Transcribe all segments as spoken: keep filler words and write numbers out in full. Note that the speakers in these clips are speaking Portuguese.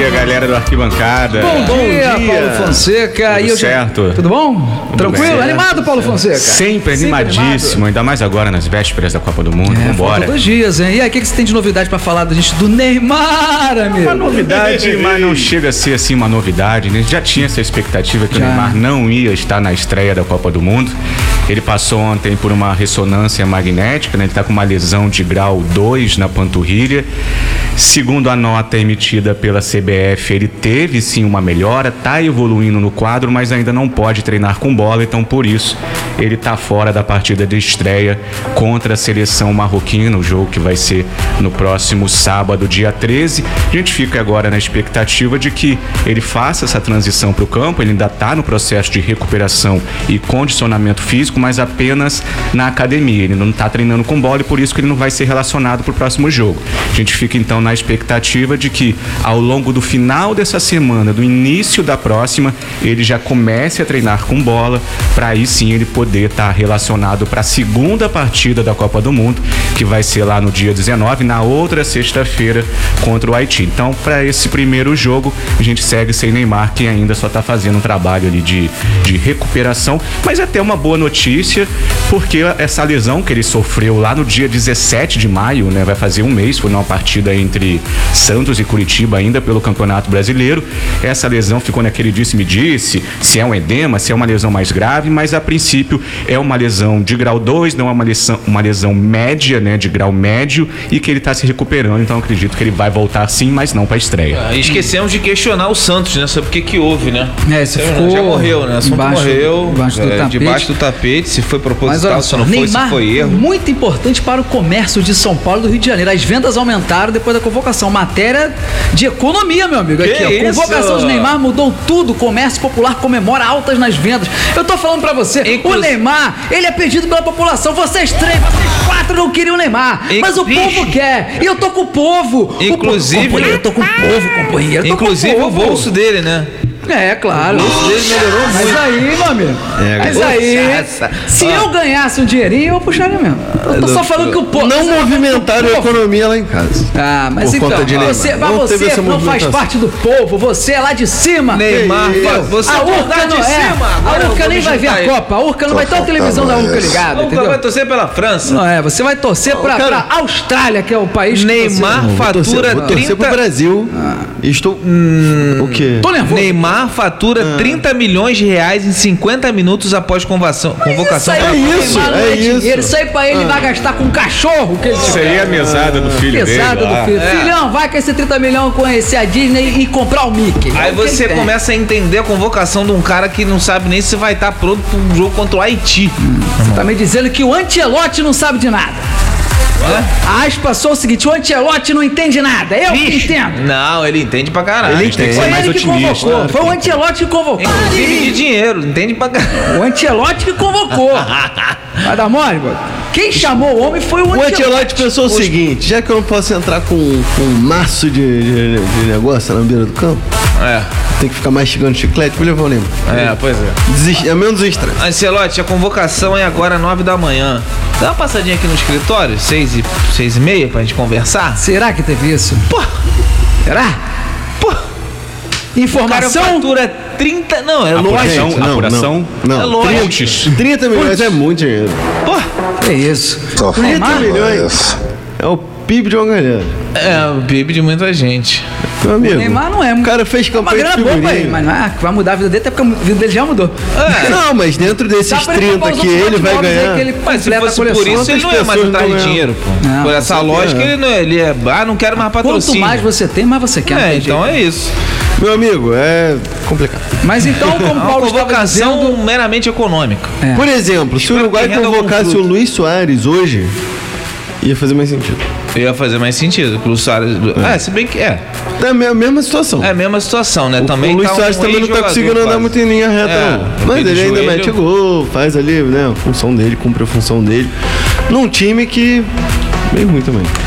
dia, galera do Arquibancada. Bom, bom dia, dia, Paulo Fonseca. Tudo e eu certo? Já... Tudo bom? Tudo Tranquilo? Bem. Animado, Paulo Fonseca? Sempre, Sempre animadíssimo, animado. Ainda mais agora nas vésperas da Copa do Mundo. É, Vambora. dois dias, hein? E aí, o que, que você tem de novidade pra falar da gente do Neymar, amigo? Uma novidade, mas não chega a ser assim uma novidade, né? Já tinha essa expectativa que Já. o Neymar não ia estar na estreia da Copa do Mundo. Ele passou ontem por uma ressonância magnética, né? Ele tá com uma lesão de grau dois na panturrilha. Segundo a nota emitida pela C B F, ele teve sim uma melhora, tá evoluindo no quadro, mas ainda não pode treinar com bola, então por isso ele tá fora da partida de estreia contra a seleção marroquina, o jogo que vai ser no próximo sábado, dia treze. A gente fica agora na expectativa de que ele faça essa transição para o campo. Ele ainda tá no processo de recuperação e condicionamento físico, mas apenas na academia. Ele não tá treinando com bola e por isso que ele não vai ser relacionado para o próximo jogo. A gente fica então na expectativa de que ao longo do final dessa semana, do início da próxima, ele já comece a treinar com bola, para aí sim ele poder estar tá relacionado para a segunda partida da Copa do Mundo, que vai ser lá no dia dezenove, na outra sexta-feira contra o Haiti. Então, para esse primeiro jogo, a gente segue sem Neymar, que ainda só está fazendo um trabalho ali de, de recuperação, mas até uma boa notícia, porque essa lesão que ele sofreu lá no dia dezessete de maio, né, vai fazer um mês, foi numa partida entre Santos e Curitiba ainda pelo Campeonato Brasileiro. Essa lesão ficou naquele disse-me-disse, se é um edema, se é uma lesão mais grave, mas a princípio é uma lesão de grau dois, não é uma lesão, uma lesão média, né, de grau médio, e que ele está se recuperando, então acredito que ele vai voltar sim, mas não para a estreia. Ah, esquecemos de questionar o Santos, né, sobre o que que houve, né? É, se ficou já morreu, né? Assunto embaixo, morreu, embaixo do é, tapete. debaixo do tapete, se foi proposital, mas, olha, se não foi, Neymar, se foi erro. Muito importante para o comércio de São Paulo e do Rio de Janeiro. As vendas aumentaram depois da convocação. Matéria de economia, meu amigo. Que aqui, ó. Convocação de Neymar mudou tudo. O comércio popular comemora altas nas vendas. Eu tô falando pra você, Inclus... o Neymar, ele é pedido pela população. Vocês três, vocês quatro não queriam o Neymar, Inclus... mas o povo quer. E eu tô com o povo. Inclusive, o povo... eu tô com o povo, companheiro. Inclusive o, o bolso dele, né? É, claro. O bolso dele melhorou muito. Mas aí, meu amigo. É, mas aí, essa. se ah. eu ganhasse um dinheirinho, eu puxaria mesmo. Eu tô só falando que o povo. Não movimentaram a economia lá em casa. Ah, mas então, você, mas você não faz parte do povo, você é lá de cima. Neymar, você a Urca não é. A Urca nem vai ver a Copa. A Urca não vai ter a televisão da Urca ligada. A Urca vai torcer pela França. Não é, você vai torcer pra, pra Austrália, que é o país. Neymar fatura trinta. Vou torcer pro Brasil. Estou. O quê? Tô nervoso. Neymar fatura ah. trinta milhões de reais em cinquenta minutos após convocação. convocação isso aí, é isso, é isso. Isso aí pra ele ah. vai gastar com um cachorro. Que ele isso aí é a mesada do filho mesada dele. do filho. É. Filhão, vai com esse trinta milhões conhecer a Disney e comprar o Mickey. Aí você começa a entender a convocação de um cara que não sabe nem se vai estar pronto para um jogo contra o Haiti. Hum. Você tá me dizendo que o Ancelotti não sabe de nada. A aspa só o seguinte, o Ancelotti não entende nada, eu que entendo. Não, ele entende pra caralho. Ele entende. Foi ele que convocou, foi o Ancelotti que convocou. Inclusive de dinheiro, entende pra caralho. O Ancelotti que convocou. Vai dar mole, mano? Quem chamou o homem foi o Ancelotti. O Ancelotti pensou o seguinte, já que eu não posso entrar com, com um maço de, de, de negócio na beira do campo, é. tem que ficar mastigando chiclete, vou levar o Neymar. É, pois é. Desist, é menos estranho. Ancelotti, a convocação é agora nove da manhã. Dá uma passadinha aqui no escritório, seis e, seis e meia, pra gente conversar? Será que teve isso? Pô! Será? Pô! Informação? O cara fatura trinta... Não, é apuração, lógico. Não, apuração? Não, não. É lógico. trinta milhões é muito dinheiro. Pô! Que isso? trinta milhões é o P I B de uma galera. É, o P I B de muita gente. Meu amigo, o Neymar não é. O cara fez campanha de figurinha. Boa, mas não é que vai mudar a vida dele, até porque a vida dele já mudou. É. Não, mas dentro desses trinta que ele vai ganhar... Ele mas se fosse por isso, ele não é mais atrás de dinheiro, pô. Não, por essa lógica, é. ele não é... Ele é... Ah, não quero mais patrocínio. Quanto mais você tem, mais você quer. É, então jeito. É isso. Meu amigo, é complicado. Mas então, como o Paulo estava dizendo... meramente econômica. É. Por exemplo, se o Uruguai convocasse o Luiz Soares hoje, ia fazer mais sentido. Ia fazer mais sentido. O Luiz Soares. É, se bem que é. É a mesma situação. É a mesma situação, né? O, também o Luiz tá Soares um também não tá conseguindo andar muito em linha reta, é, não. Mas ele ainda joelho. mete gol, faz ali, né? A função dele, cumpre a função dele. Num time que. Meio ruim também.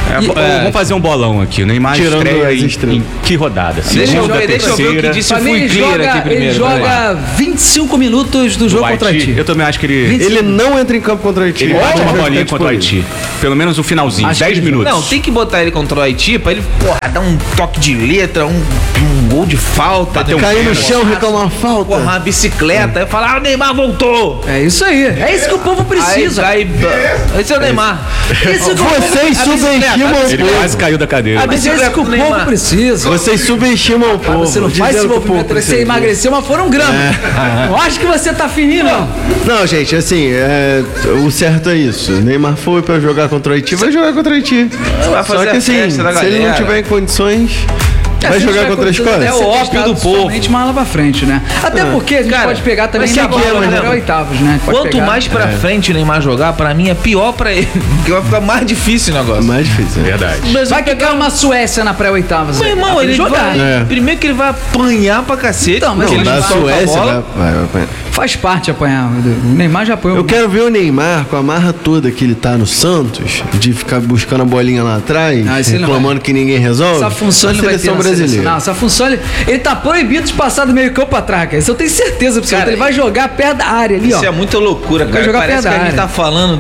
É, E- é, vamos fazer um bolão aqui. O Neymar Tirando estreia as em, estrelas. em que rodada? Deixa eu Segunda, ver, deixa eu ver o que terceira, disse o Pra mim, Fui ele Clear joga, aqui primeiro. ele vamos lá. joga vinte e cinco minutos do jogo do contra Haiti. Haiti. Eu também acho que ele, vinte e cinco. Ele não entra em campo contra o Haiti. ele bate Vai uma ficar bolinha contra o disponível. Haiti. Pelo menos o finalzinho, Acho dez que ele- minutos. Não, tem que botar ele contra o Haiti pra ele, porra, dar um toque de letra, um, um gol de falta. Bater um depois, Cair no pênalti. chão, reclamar falta. porra, uma bicicleta. E falar, ah, o Neymar voltou. É isso aí. É isso que o povo precisa. Aí, aí, esse é o Neymar. Isso que o povo- Vocês A bicicleta, subestimam a o Ele povo. quase caiu da cadeira. A Mas é isso que o Neymar. povo precisa. Vocês subestimam o povo. Você não faz esse dizendo que o povo movimento, você precisa. emagreceu, mas foram um grama. Não acho que você tá fininho, não. Não, gente, assim, é, o certo é isso. O Neymar foi pra jogar contra o Haiti, vai jogar contra o Haiti. Vai Só fazer que a assim, festa da se ele não galera. tiver em condições, vai se jogar tiver contra a condições, Escócia. É o ser ópio testado do povo. somente mais lá pra frente, né? Até porque a gente Cara, pode pegar também vai ser na aqui, bola mas até não. oitavos, né? Pode Quanto pegar. mais pra frente o Neymar jogar, pra mim é pior pra ele. Porque vai ficar mais difícil o negócio. Mais difícil. né? Verdade. Mas Vai que cai uma Suécia na pré-oitavas. Meu aí. Dá irmão, pra ele jogar. vai. É. Primeiro que ele vai apanhar pra cacete. Então, mas porque ele ele Da solta a Suécia, bola. vai, vai, vai. Faz parte apanhar. O Neymar já apanhou. Eu quero ver o Neymar com a marra toda que ele tá no Santos, de ficar buscando a bolinha lá atrás, Ah, esse ele não reclamando que ninguém resolve. Essa função na ele vai ter seleção na brasileira. seleção. Não, essa função ele, ele tá proibido de passar do meio campo pra trás, cara. Isso eu tenho certeza absoluta. Cara, Ele vai jogar perto da área ali, Isso ó. é muita loucura, Vai cara. jogar Parece perto que a da gente área. tá falando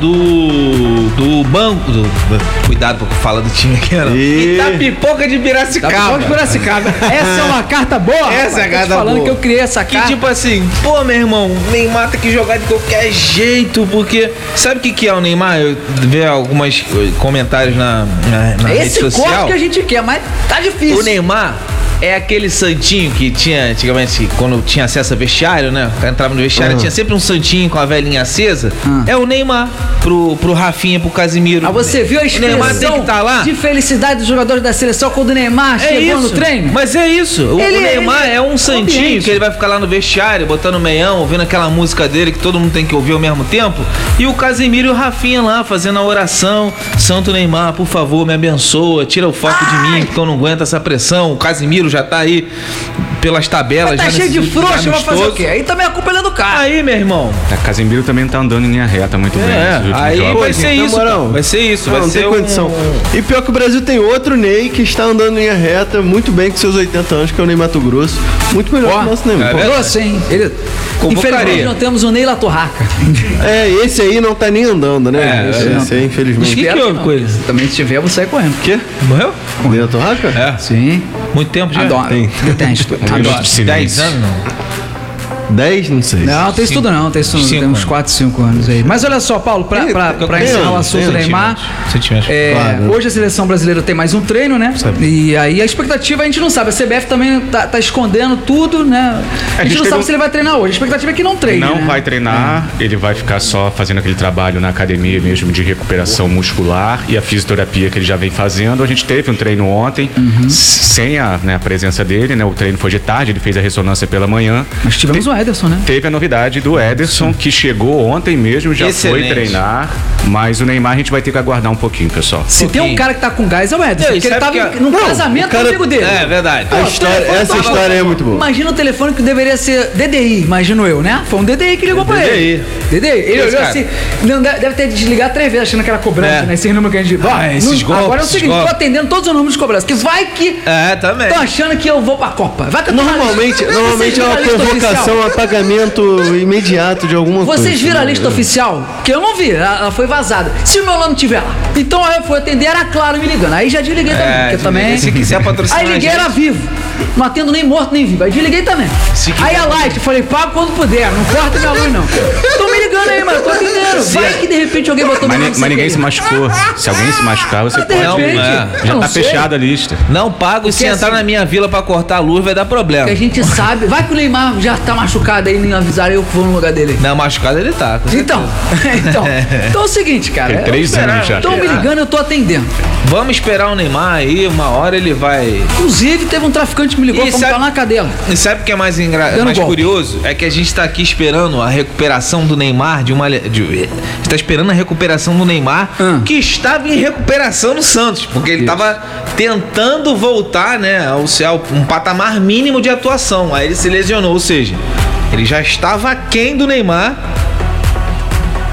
do. do banco. Do, cuidado porque fala do time aqui, não. E- Itapipoca de Tá Piracicaba. bom de Piracicaba. Essa é uma carta boa. Essa é a rapaz. Tô te carta falando boa. que eu criei essa Que carta. tipo assim, pô, meu irmão, o Neymar tem que jogar de qualquer jeito, porque. Sabe o que, que é o Neymar? Eu vi alguns comentários na, na, na É rede esse social. corte que a gente quer, mas tá difícil. O Neymar é aquele santinho que tinha antigamente, quando tinha acesso a vestiário, né? O cara entrava no vestiário, tinha sempre um santinho com a velhinha acesa. Ah. É o Neymar pro, pro Rafinha, pro Casimiro. Mas você viu a O Neymar tem expressão que estar lá? de felicidade dos jogadores da seleção quando o Neymar É chegou isso. no treino? Mas é isso. O, Ele- o Neymar ele- é um santinho ambiente. que ele vai ficar lá no vestiário, botando meião, ouvindo aquela música dele que todo mundo tem que ouvir ao mesmo tempo. E o Casemiro e o Rafinha lá fazendo a oração. Santo Neymar, por favor, me abençoa, tira o foco de mim, porque eu não aguento essa pressão. O Casemiro já tá aí pelas tabelas. Mas tá já cheio de nesses frouxo, vai fazer o amistosos. quê? Aí também a culpa é do cara. Aí, meu irmão. A Casemiro também não tá andando em linha reta muito bem nesses É, últimos aí jogos. vai ser Na isso. moral, cara. Vai ser isso. Não, vai não ser tem um- condição. E pior que o Brasil tem outro Ney que está andando em linha reta muito bem com seus oitenta anos, que é o Ney Mato Grosso. Muito melhor Ó, que o nosso Neymar. é Pô, verdade. Grosso, hein? Ele... Convocaria. Infelizmente não temos o Ney La Torraca. É, esse aí não tá nem andando, né? É, esse, é, esse aí, infelizmente. O que que Espero houve não. com ele? Também se tiver, eu vou sair correndo. O quê? Morreu? Ney Torraca? É. Sim. Muito tempo já? Adoro. Tem. Detesto. Adoro. de silêncio. dez anos, não. dez? Não sei. Não, tem estudo não, tem estudo, Cinco tem uns anos. quatro, cinco anos aí. Mas olha só, Paulo, pra, Tem- pra, tem- pra tem encerrar o anos, assunto do tem Neymar, Sentimento. é, Claro. hoje a seleção brasileira tem mais um treino, né? E aí a expectativa a gente não sabe, a C B F também tá, tá escondendo tudo, né? A gente, gente não pegou- sabe se ele vai treinar hoje, a expectativa é que não treine, Não né? vai treinar, ele vai ficar só fazendo aquele trabalho na academia mesmo de recuperação muscular e a fisioterapia que ele já vem fazendo. A gente teve um treino ontem, Uhum. s- sem a, né, a presença dele, né? O treino foi de tarde, ele fez a ressonância pela manhã. Mas tivemos o Ederson, né? Teve a novidade do Ederson, que chegou ontem mesmo, já Excelente. foi treinar, mas o Neymar a gente vai ter que aguardar um pouquinho, pessoal. Se tem um pouquinho. cara que tá com gás é o Ederson, Não, e porque ele sabe tava que em- num Não, casamento o cara- com o amigo dele. É verdade. A Pô, o história- telefone essa tava- história é muito boa. Imagina o telefone que deveria ser D D I, imagino eu, né? Foi um D D I que ligou pra D D I. ele. D D I. Ele Esse olhou cara. assim, não, deve deve ter desligado três vezes achando que era cobrança, É. né? Esses números que a gente... Ah, esses não- golpes, Agora é o esses seguinte, tô golpes. atendendo todos os números de cobrança, que vai que... É, também. Estão achando que eu vou pra Copa. Vai que eu tô na Normalmente, lista. normalmente é uma Vocês viram a lista convocação oficial? a pagamento imediato de alguma coisa. Vocês viram a lista né? oficial? Que eu não vi, ela ela foi vazada. Se o meu nome tiver lá. Então aí eu fui atender, era claro me ligando. Aí já desliguei também, É, porque também... se quiser patrocinar Aí liguei, a gente. era vivo. Não atendo nem morto, nem vivo. Aí desliguei também. Se quiser- Aí a Light, eu falei, pago quando puder, não corta minha luz não. Tô me ligando aí, mano, eu tô atendendo. Vai que de repente alguém botou Mas, meu ni- nome mas sem ninguém querer. se machucou. Se alguém se machucar, você Mas de pode. Não, repente, é. eu Já não tá sei. fechada a lista. Não pago, se Porque entrar assim- na minha vila pra cortar a luz vai dar problema. Que a gente sabe. Vai que o Neymar já tá machucado aí, nem avisaram eu que vou no lugar dele. Não, machucado ele tá. com certeza. Então, então, então é o seguinte, cara. Tem três eu- anos já. Estão me ligando, eu tô atendendo. Vamos esperar o Neymar aí, uma hora ele vai. Inclusive, teve um traficante que me ligou E pra sabe- falar na cadeia. E sabe o que é mais, engra... Dando mais golpe. curioso? É que a gente tá aqui esperando a recuperação do Neymar de uma. le- De... A gente tá esperando a recuperação do Neymar, Hum. que estava em recuperação no Santos, porque ele tava tentando voltar, né, ao ao- um patamar mínimo de atuação. Aí ele se lesionou, ou seja, ele já estava aquém do Neymar.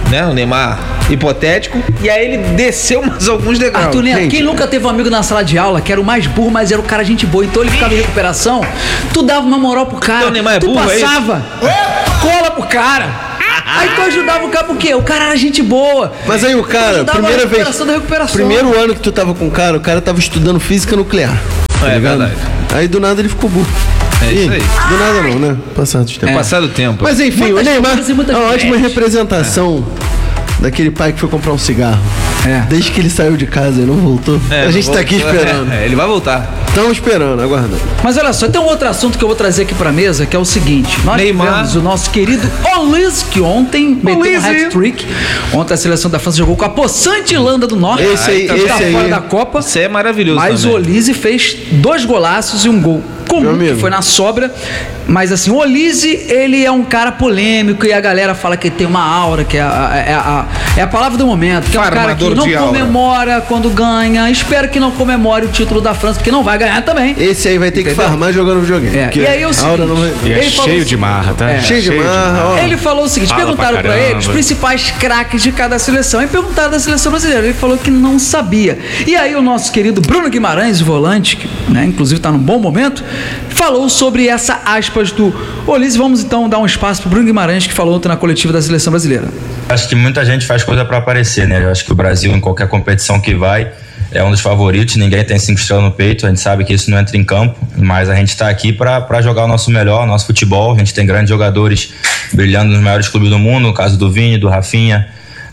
né? O Neymar hipotético. E aí ele desceu mais alguns degraus. Arthur Neto, Gente, quem nunca teve um amigo na sala de aula que era o mais burro, mas era o cara gente boa, então ele ficava em recuperação, tu dava uma moral pro cara, Então o Neymar é tu burro, é passava cola pro cara. Aí tu ajudava o cara por quê? O cara era gente boa. Mas aí o cara, ajudava primeira a vez, recuperação da recuperação. primeiro ano que tu tava com o cara, o cara tava estudando física nuclear. Tá É ligado? verdade. Aí do nada ele ficou burro. É isso aí. Do nada não, né? Passado de tempo. É. Passado o tempo. Mas enfim, Muitas o Neymar coisas e muitas é uma ótima diferentes. representação daquele pai que foi comprar um cigarro. É. Desde que ele saiu de casa e não voltou. É, a gente não tá aqui voltou. esperando. É, é, ele vai voltar. Estamos esperando, aguardando. Mas olha só, tem um outro assunto que eu vou trazer aqui pra mesa, que é o seguinte. Nós Neymar. tivemos o nosso querido Olise, que ontem meteu um hat-trick. Ontem a seleção da França jogou com a possante Irlanda do Norte. Esse aí, que esse tá aí. fora da Copa. Isso é maravilhoso. Mas também. o Olise fez dois golaços e um gol Meu comum, amigo. que foi na sobra. Mas assim, o Olise, ele é um cara polêmico e a galera fala que ele tem uma aura, que é a, é a, é a palavra do momento, que é um cara que Farmador não de aura. comemora quando ganha. Espero que não comemore o título da França, porque não vai ganhar também. Esse aí vai ter que Entendeu? farmar jogando videogame. É, porque e aí o a aura não vai... E é Ele falou cheio assim- de marra, tá? É. Cheio de marra, ó. Ele falou o seguinte, Fala perguntaram pra pra ele caramba. os principais craques de cada seleção e perguntaram da seleção brasileira. Ele falou que não sabia. E aí o nosso querido Bruno Guimarães, o volante, que né, inclusive tá num bom momento, falou sobre essa aspas do Olise. Vamos então dar um espaço pro Bruno Guimarães, que falou ontem na coletiva da seleção brasileira. Acho que muita gente faz coisa para aparecer, né? Eu acho que o Brasil, em qualquer competição que vai, é um dos favoritos. Ninguém tem cinco estrelas no peito. A gente sabe que isso não entra em campo, mas a gente está aqui para jogar o nosso melhor, o nosso futebol. A gente tem grandes jogadores brilhando nos maiores clubes do mundo, no caso do Vini, do Rafinha.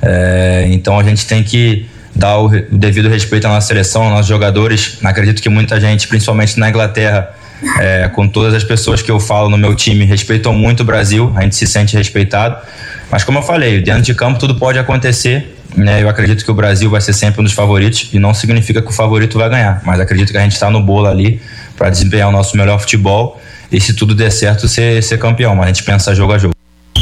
É, então a gente tem que dar o, re- o devido respeito à nossa seleção, aos nossos jogadores. Acredito que muita gente, principalmente na Inglaterra, é, com todas as pessoas que eu falo no meu time, respeitam muito o Brasil. A gente se sente respeitado. Mas como eu falei, dentro de campo tudo pode acontecer, né? Eu acredito que o Brasil vai ser sempre um dos favoritos e não significa que o favorito vai ganhar, mas acredito que a gente está no bolo ali para desempenhar o nosso melhor futebol e, se tudo der certo, ser, ser campeão. Mas a gente pensa jogo a jogo.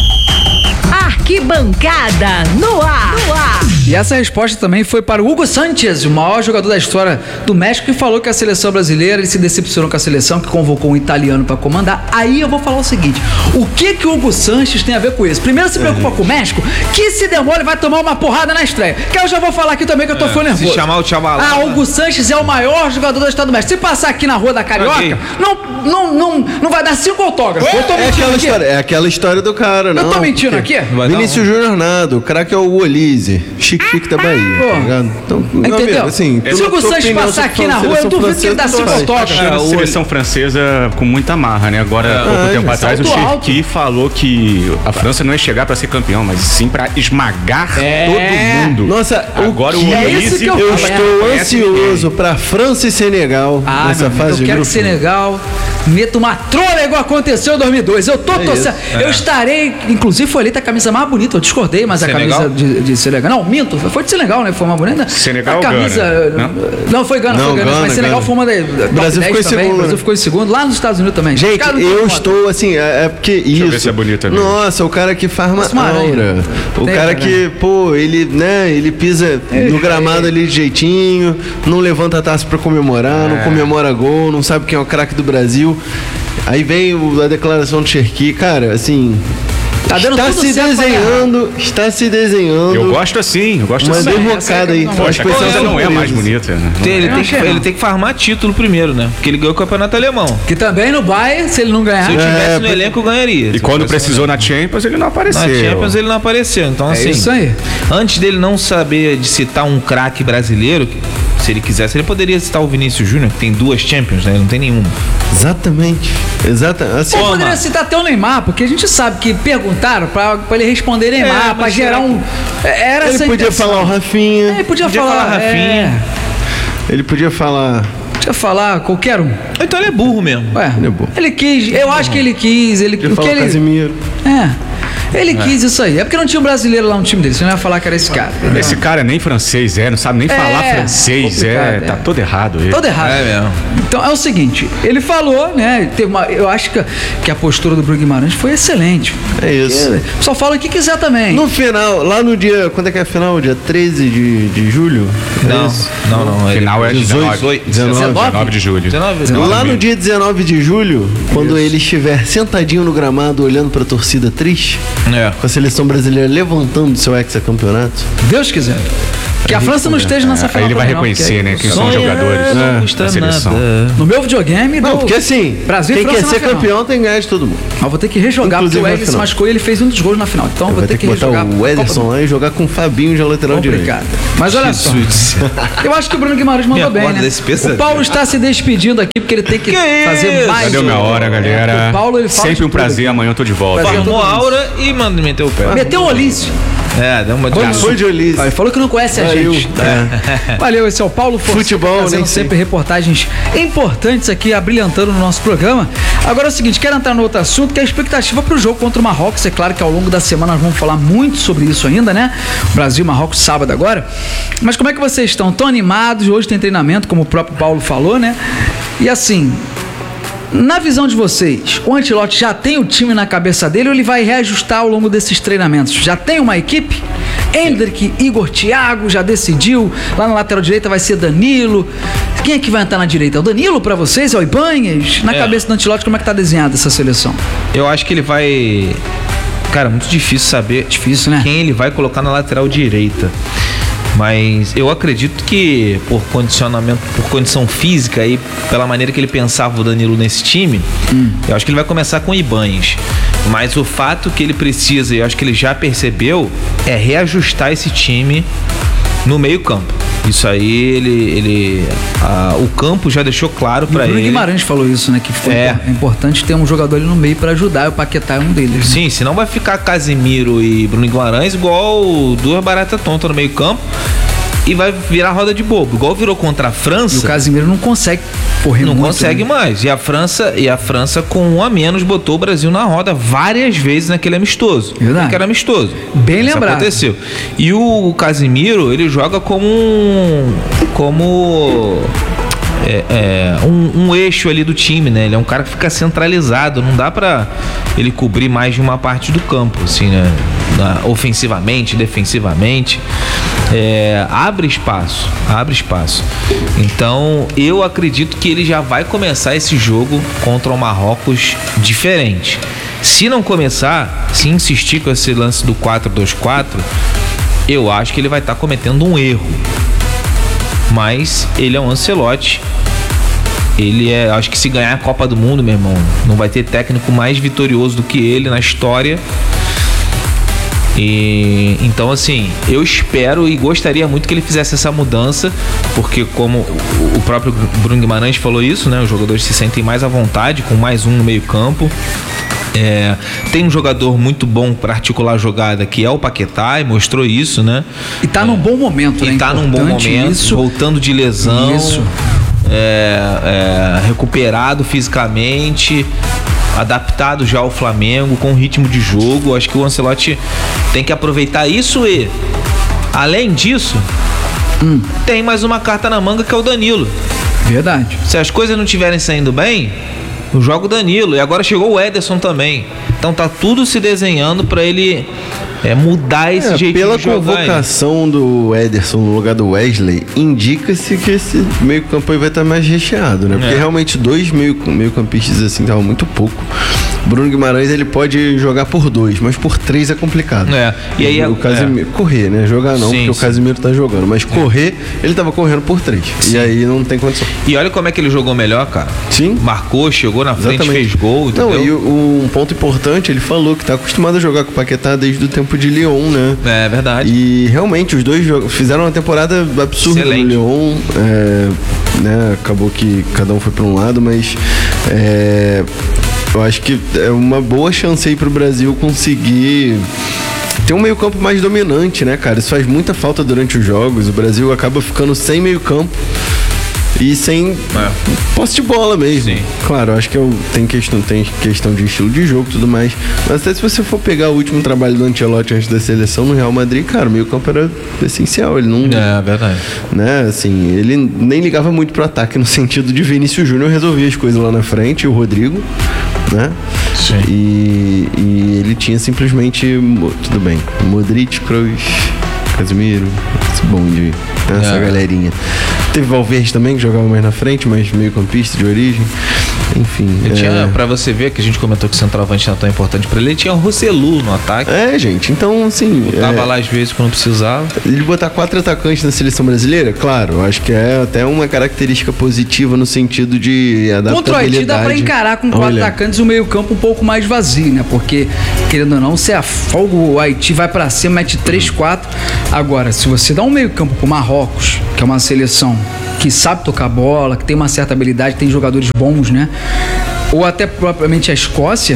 Arquibancada no ar. No ar. E essa resposta também foi para o Hugo Sánchez, o maior jogador da história do México, que falou que a seleção brasileira, ele se decepcionou com a seleção, que convocou um italiano para comandar. Aí eu vou falar o seguinte, o que que o Hugo Sánchez tem a ver com isso? Primeiro se preocupa com o México, que se der mole vai tomar uma porrada na estreia. Que eu já vou falar aqui também que eu tô ficando nervoso. Se chamar o Tchabalá. Ah, o Hugo Sánchez é o maior jogador do estado do México. Se passar aqui na rua da Carioca, Ok. não, não, não, não vai dar cinco autógrafos. Eu tô É mentindo aquela, aqui. história, é aquela história do cara, não. Eu tô mentindo porque aqui? Vai dar Vinícius Júnior nada, o craque é o Olise. Chique, chique da Bahia, Pô. tá ligado? Então, meu Entendeu? amigo, assim, Se o Hugo Sanches passar aqui na rua, eu duvido que ele dá cinco autógrafos. A o- seleção francesa com muita marra, né? Agora, há pouco Ah, tempo é, atrás, o salto alto. Cherki falou que a França não ia chegar pra ser campeão, mas sim pra esmagar É. todo mundo. Nossa, Agora o que- é Olise, isso que eu Eu falo, estou conhece ansioso pra França e Senegal Ah, nessa meu amigo, fase eu de quero grupo. que Senegal meta uma trolha igual aconteceu em dois mil e dois. Eu tô torcendo. Eu estarei, inclusive foi eleita a camisa mais bonita. Eu discordei, mas Senegal? a camisa de, de Senegal. Não, minto. Foi de Senegal, né? Foi uma bonita. Senegal a camisa. Gana, Não, foi Gana, Não, foi Gana. Gana, Mas Senegal Gana. foi uma da. top Brasil dez ficou em também. segundo, O Brasil né? ficou em segundo. Lá nos Estados Unidos também. Gente, Cara, não eu tem estou assim, é, é porque isso. eu ver se é bonita mesmo. Nossa, o cara que farma Parece uma aranha. aura. O Tem, cara cara. que, pô, ele, né, ele pisa no gramado ali de jeitinho, não levanta a taça pra comemorar, não comemora gol, não sabe quem é o craque do Brasil. Aí vem o- a declaração do Cherki, cara, assim. Tá dando está tudo se certo pra desenhando, está se desenhando. Eu gosto assim, eu gosto Uma assim. derrocada aí. Não, Poxa, a Uma França expressão não é mais surpresa. bonita, né? Tem- ele, Eu tem que, achei, não. ele tem que farmar título primeiro, né? Porque ele ganhou o campeonato alemão. Que também no Bayern, se ele não ganhar. Se eu tivesse É, no porque- elenco, eu ganharia. E Se eu quando tivesse precisou na Champions, ele não na apareceu. Champions, ele não apareceu. Então, É assim, isso aí. antes dele não saber de citar um craque brasileiro, que, se ele quisesse, ele poderia citar o Vinícius Júnior, que tem duas Champions, né? Ele não tem nenhuma. Exatamente. Exatamente. Assim, Você poderia citar até o Neymar, porque a gente sabe que perguntaram pra, pra ele responder Neymar, É, mas pra gerar será um. Era ele essa a podia intenção. falar o Rafinha. É, ele podia, Podia falar, falar Rafinha. Ele podia falar. É, podia falar qualquer um. Então ele é burro mesmo. Ué, Ele é bom. ele quis, eu acho que ele quis, ele Podia o que falar o ele, Casimiro. é. Ele quis isso aí. É porque não tinha um brasileiro lá no time dele, você não ia falar que era esse cara. Esse cara nem francês é, não sabe nem É, falar francês, é, complicado, tá é. todo errado ele. Todo errado. É mesmo. Então é o seguinte, ele falou, né? Teve uma, eu acho que, que a postura do Bruno Guimarães foi excelente. É isso. Só fala o que quiser também. No final, lá no dia. Quando é que é a final? Dia treze de, de julho? É Não, isso? não, não. ele- Final é dezoito, dezenove. dezenove. dezenove de julho. dezenove? Lá no dia dezenove de julho, quando ele estiver sentadinho no gramado olhando pra torcida triste, É. Com a seleção brasileira levantando seu hexacampeonato. Deus quiser. Que a França não esteja nessa final. Aí ele vai também, não, reconhecer, porque né, aí- quem são os Sonhar jogadores não da custa seleção. nada. No meu videogame, Não, deu porque assim, Brasil e quem quer França ser na final. campeão tem que ganhar de todo mundo. Mas vou ter que rejogar, Inclusive porque o na Ederson se final. machucou e ele fez um dos gols na final. Então eu vou Vai ter ter que que botar rejogar. o Ederson lá e jogar com o Fabinho já lateral direito. Complicado. Mas olha só, Jesus do céu. eu acho que o Bruno Guimarães Me mandou bem, acorda né? desse pesadelo. O Paulo está se despedindo aqui porque ele tem que, Que fazer isso? mais. Já deu minha hora, galera. O Paulo, ele fala Sempre de um tudo prazer, aqui. amanhã eu tô de volta. Prazer. Formou a aura e manda meter o pé. Meteu o Olício. É, deu uma Já foi de Olísio. Ele falou que não conhece a Valeu. gente. É. Valeu, esse é o Paulo Fonseca, Futebol, trazendo nem sei. sempre reportagens importantes aqui, abrilhantando no nosso programa. Agora é o seguinte, quero entrar no outro assunto, que é a expectativa para o jogo contra o Marrocos. É claro que ao longo da semana nós vamos falar muito sobre isso ainda, né? Brasil e Marrocos sábado agora. Mas como é que vocês estão? Estão animados? Hoje tem treinamento, como o próprio Paulo falou, né? E assim, na visão de vocês, o Ancelotti já tem o time na cabeça dele ou ele vai reajustar ao longo desses treinamentos? Já tem uma equipe? Hendrick, Igor, Thiago, já decidiu. Lá na lateral direita vai ser Danilo. Quem é que vai entrar na direita? É o Danilo pra vocês? É o Ibanez? Na É. cabeça do Ancelotti, como é que tá desenhada essa seleção? Eu acho que ele vai. Cara, muito difícil saber Difícil, né? quem ele vai colocar na lateral direita. Mas eu acredito que por condicionamento, por condição física e pela maneira que ele pensava o Danilo nesse time, eu acho que ele vai começar com o Ibanez. Mas o fato que ele precisa, e eu acho que ele já percebeu, é reajustar esse time no meio-campo. Isso aí, ele. ele ah, o campo já deixou claro O pra Bruno ele. Guimarães falou isso, né? Que foi É. impor- importante ter um jogador ali no meio pra ajudar. E o Paquetá é um deles. Né? Sim, senão vai ficar Casimiro e Bruno Guimarães igual duas baratas tontas no meio campo e vai virar roda de bobo, igual virou contra a E o França. Casimiro não consegue correr Não muito, consegue né? mais. E a França, e a França com um a menos botou o Brasil na roda várias vezes naquele amistoso. Verdade. Que era amistoso. Bem Isso lembrado. aconteceu. E o Casimiro, ele joga como um como é, é, um, um eixo ali do time, né? Ele é um cara que fica centralizado. Não dá pra ele cobrir mais de uma parte do campo, assim, né? Na- ofensivamente, defensivamente. É, abre espaço, abre espaço. Então, eu acredito que ele já vai começar esse jogo contra o Marrocos diferente. Se não começar, se insistir com esse lance do quatro dois quatro, eu acho que ele vai estar cometendo um erro. Mas ele é um Ancelotti. Ele é, acho que se ganhar a Copa do Mundo, meu irmão, não vai ter técnico mais vitorioso do que ele na história. E então, assim, eu espero e gostaria muito que ele fizesse essa mudança, porque como o- o próprio Bruno Guimarães falou isso, né? Os jogadores se sentem mais à vontade com mais um no meio-campo. É, tem um jogador muito bom para articular a jogada, que é o Paquetá, e mostrou isso, né? E tá num bom momento, né? E tá num bom Importante momento, isso. voltando de lesão, Isso. é, é, recuperado fisicamente, adaptado já ao Flamengo, com ritmo de jogo. Acho que o Ancelotti tem que aproveitar isso e, além disso, Hum. tem mais uma carta na manga que é o Danilo. Verdade. Se as coisas não estiverem saindo bem, eu jogo o Danilo. E agora chegou o Ederson também. Então tá tudo se desenhando pra ele é, mudar esse É, jeito pela de jogar. aí. convocação do Ederson no lugar do Wesley, indica-se que esse meio campo aí vai estar mais recheado, né? Porque É. realmente dois meio, meio campistas assim estavam muito pouco. Bruno Guimarães ele pode jogar por dois, mas por três é complicado. É, e aí o é- Casimiro, correr, né? Jogar não, Sim, porque o sim. Casimiro tá jogando, mas correr, ele tava correndo por três. E aí não tem condição. E olha como é que ele jogou melhor, cara. Sim. Marcou, chegou na frente, Exatamente. fez gol, entendeu? Não, e o- um ponto importante, ele falou que tá acostumado a jogar com o Paquetá desde o tempo de Lyon, né? É verdade. E realmente os dois jogos fizeram uma temporada absurda Excelente. no Lyon, é, né? Acabou que cada um foi para um lado, mas é, eu acho que é uma boa chance aí pro Brasil conseguir ter um meio-campo mais dominante, né, cara? Isso faz muita falta durante os jogos. O Brasil acaba ficando sem meio-campo e sem É. posse de bola mesmo. Sim. Claro, acho que eu, tem, questão, tem questão de estilo de jogo e tudo mais. Mas até se você for pegar o último trabalho do Ancelotti antes da seleção no Real Madrid, cara, o meio-campo era essencial. Ele não. É verdade. Né, assim, ele nem ligava muito pro ataque no sentido de Vinícius Júnior resolvia as coisas lá na frente, e o Rodrigo, né? Sim. E, e ele tinha simplesmente, mo- tudo bem, Modric, Kroos, Casemiro, esse bonde, essa É. galerinha. Teve Valverde também, que jogava mais na frente, mas meio campista de origem. Enfim. Ele é... tinha, pra você ver que a gente comentou que o centroavante não é tão importante pra ele, ele tinha o Rossellu no ataque. É, gente, então assim. Tava é... lá às vezes quando precisava. Ele botar quatro atacantes na seleção brasileira, claro, eu acho que é até uma característica positiva no sentido de adaptabilidade. Contra o Haiti dá pra encarar com quatro Olha. atacantes o meio-campo um pouco mais vazio, né? Porque, querendo ou não, você afoga o Haiti, vai pra cima, mete três, quatro. Agora, se você dá um meio-campo pro Marrocos, que é uma seleção que sabe tocar bola, que tem uma certa habilidade, tem jogadores bons, né? Ou até propriamente a Escócia,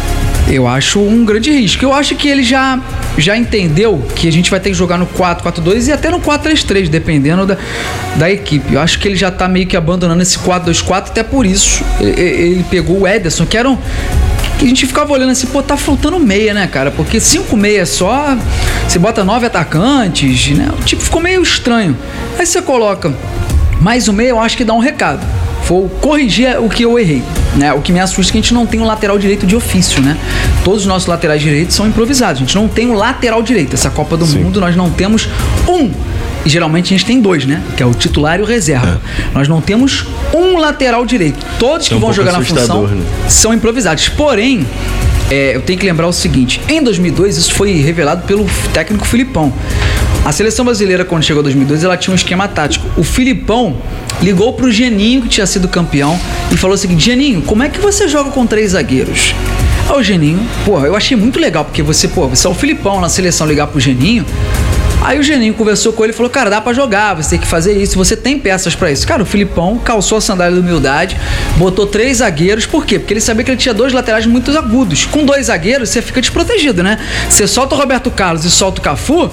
eu acho um grande risco. Eu acho que ele já, já entendeu que a gente vai ter que jogar no quatro quatro dois e até no quatro três três, dependendo da, da equipe. Eu acho que ele já tá meio que abandonando esse quatro dois quatro, até por isso ele, ele pegou o Ederson, que era um... que a gente ficava olhando assim, pô, tá faltando meia, né, cara? Porque cinco meias só, você bota nove atacantes, né? O tipo ficou meio estranho. Aí você coloca mais um meia, eu acho que dá um recado. Vou corrigir o que eu errei, né? O que me assusta é que a gente não tem um lateral direito de ofício, né? Todos os nossos laterais direitos são improvisados. A gente não tem um lateral direito. Essa Copa do Sim. Mundo nós não temos um. E geralmente a gente tem dois, né? Que é o titular e o reserva. É. Nós não temos um lateral direito. Todos que é um vão jogar na função né? são improvisados. Porém, é, eu tenho que lembrar o seguinte. Em dois mil e dois, isso foi revelado pelo técnico Filipão. A seleção brasileira, quando chegou em dois mil e dois, ela tinha um esquema tático. O Filipão ligou pro Geninho, que tinha sido campeão, e falou o seguinte: Geninho, como é que você joga com três zagueiros? Aí o Geninho, porra, eu achei muito legal, porque você, pô, você é o Filipão na seleção ligar pro Geninho. Aí o Geninho conversou com ele e falou: cara, dá pra jogar, você tem que fazer isso, você tem peças pra isso. Cara, o Filipão calçou a sandália da humildade, botou três zagueiros. Por quê? Porque ele sabia que ele tinha dois laterais muito agudos. Com dois zagueiros, você fica desprotegido, né? Você solta o Roberto Carlos e solta o Cafu,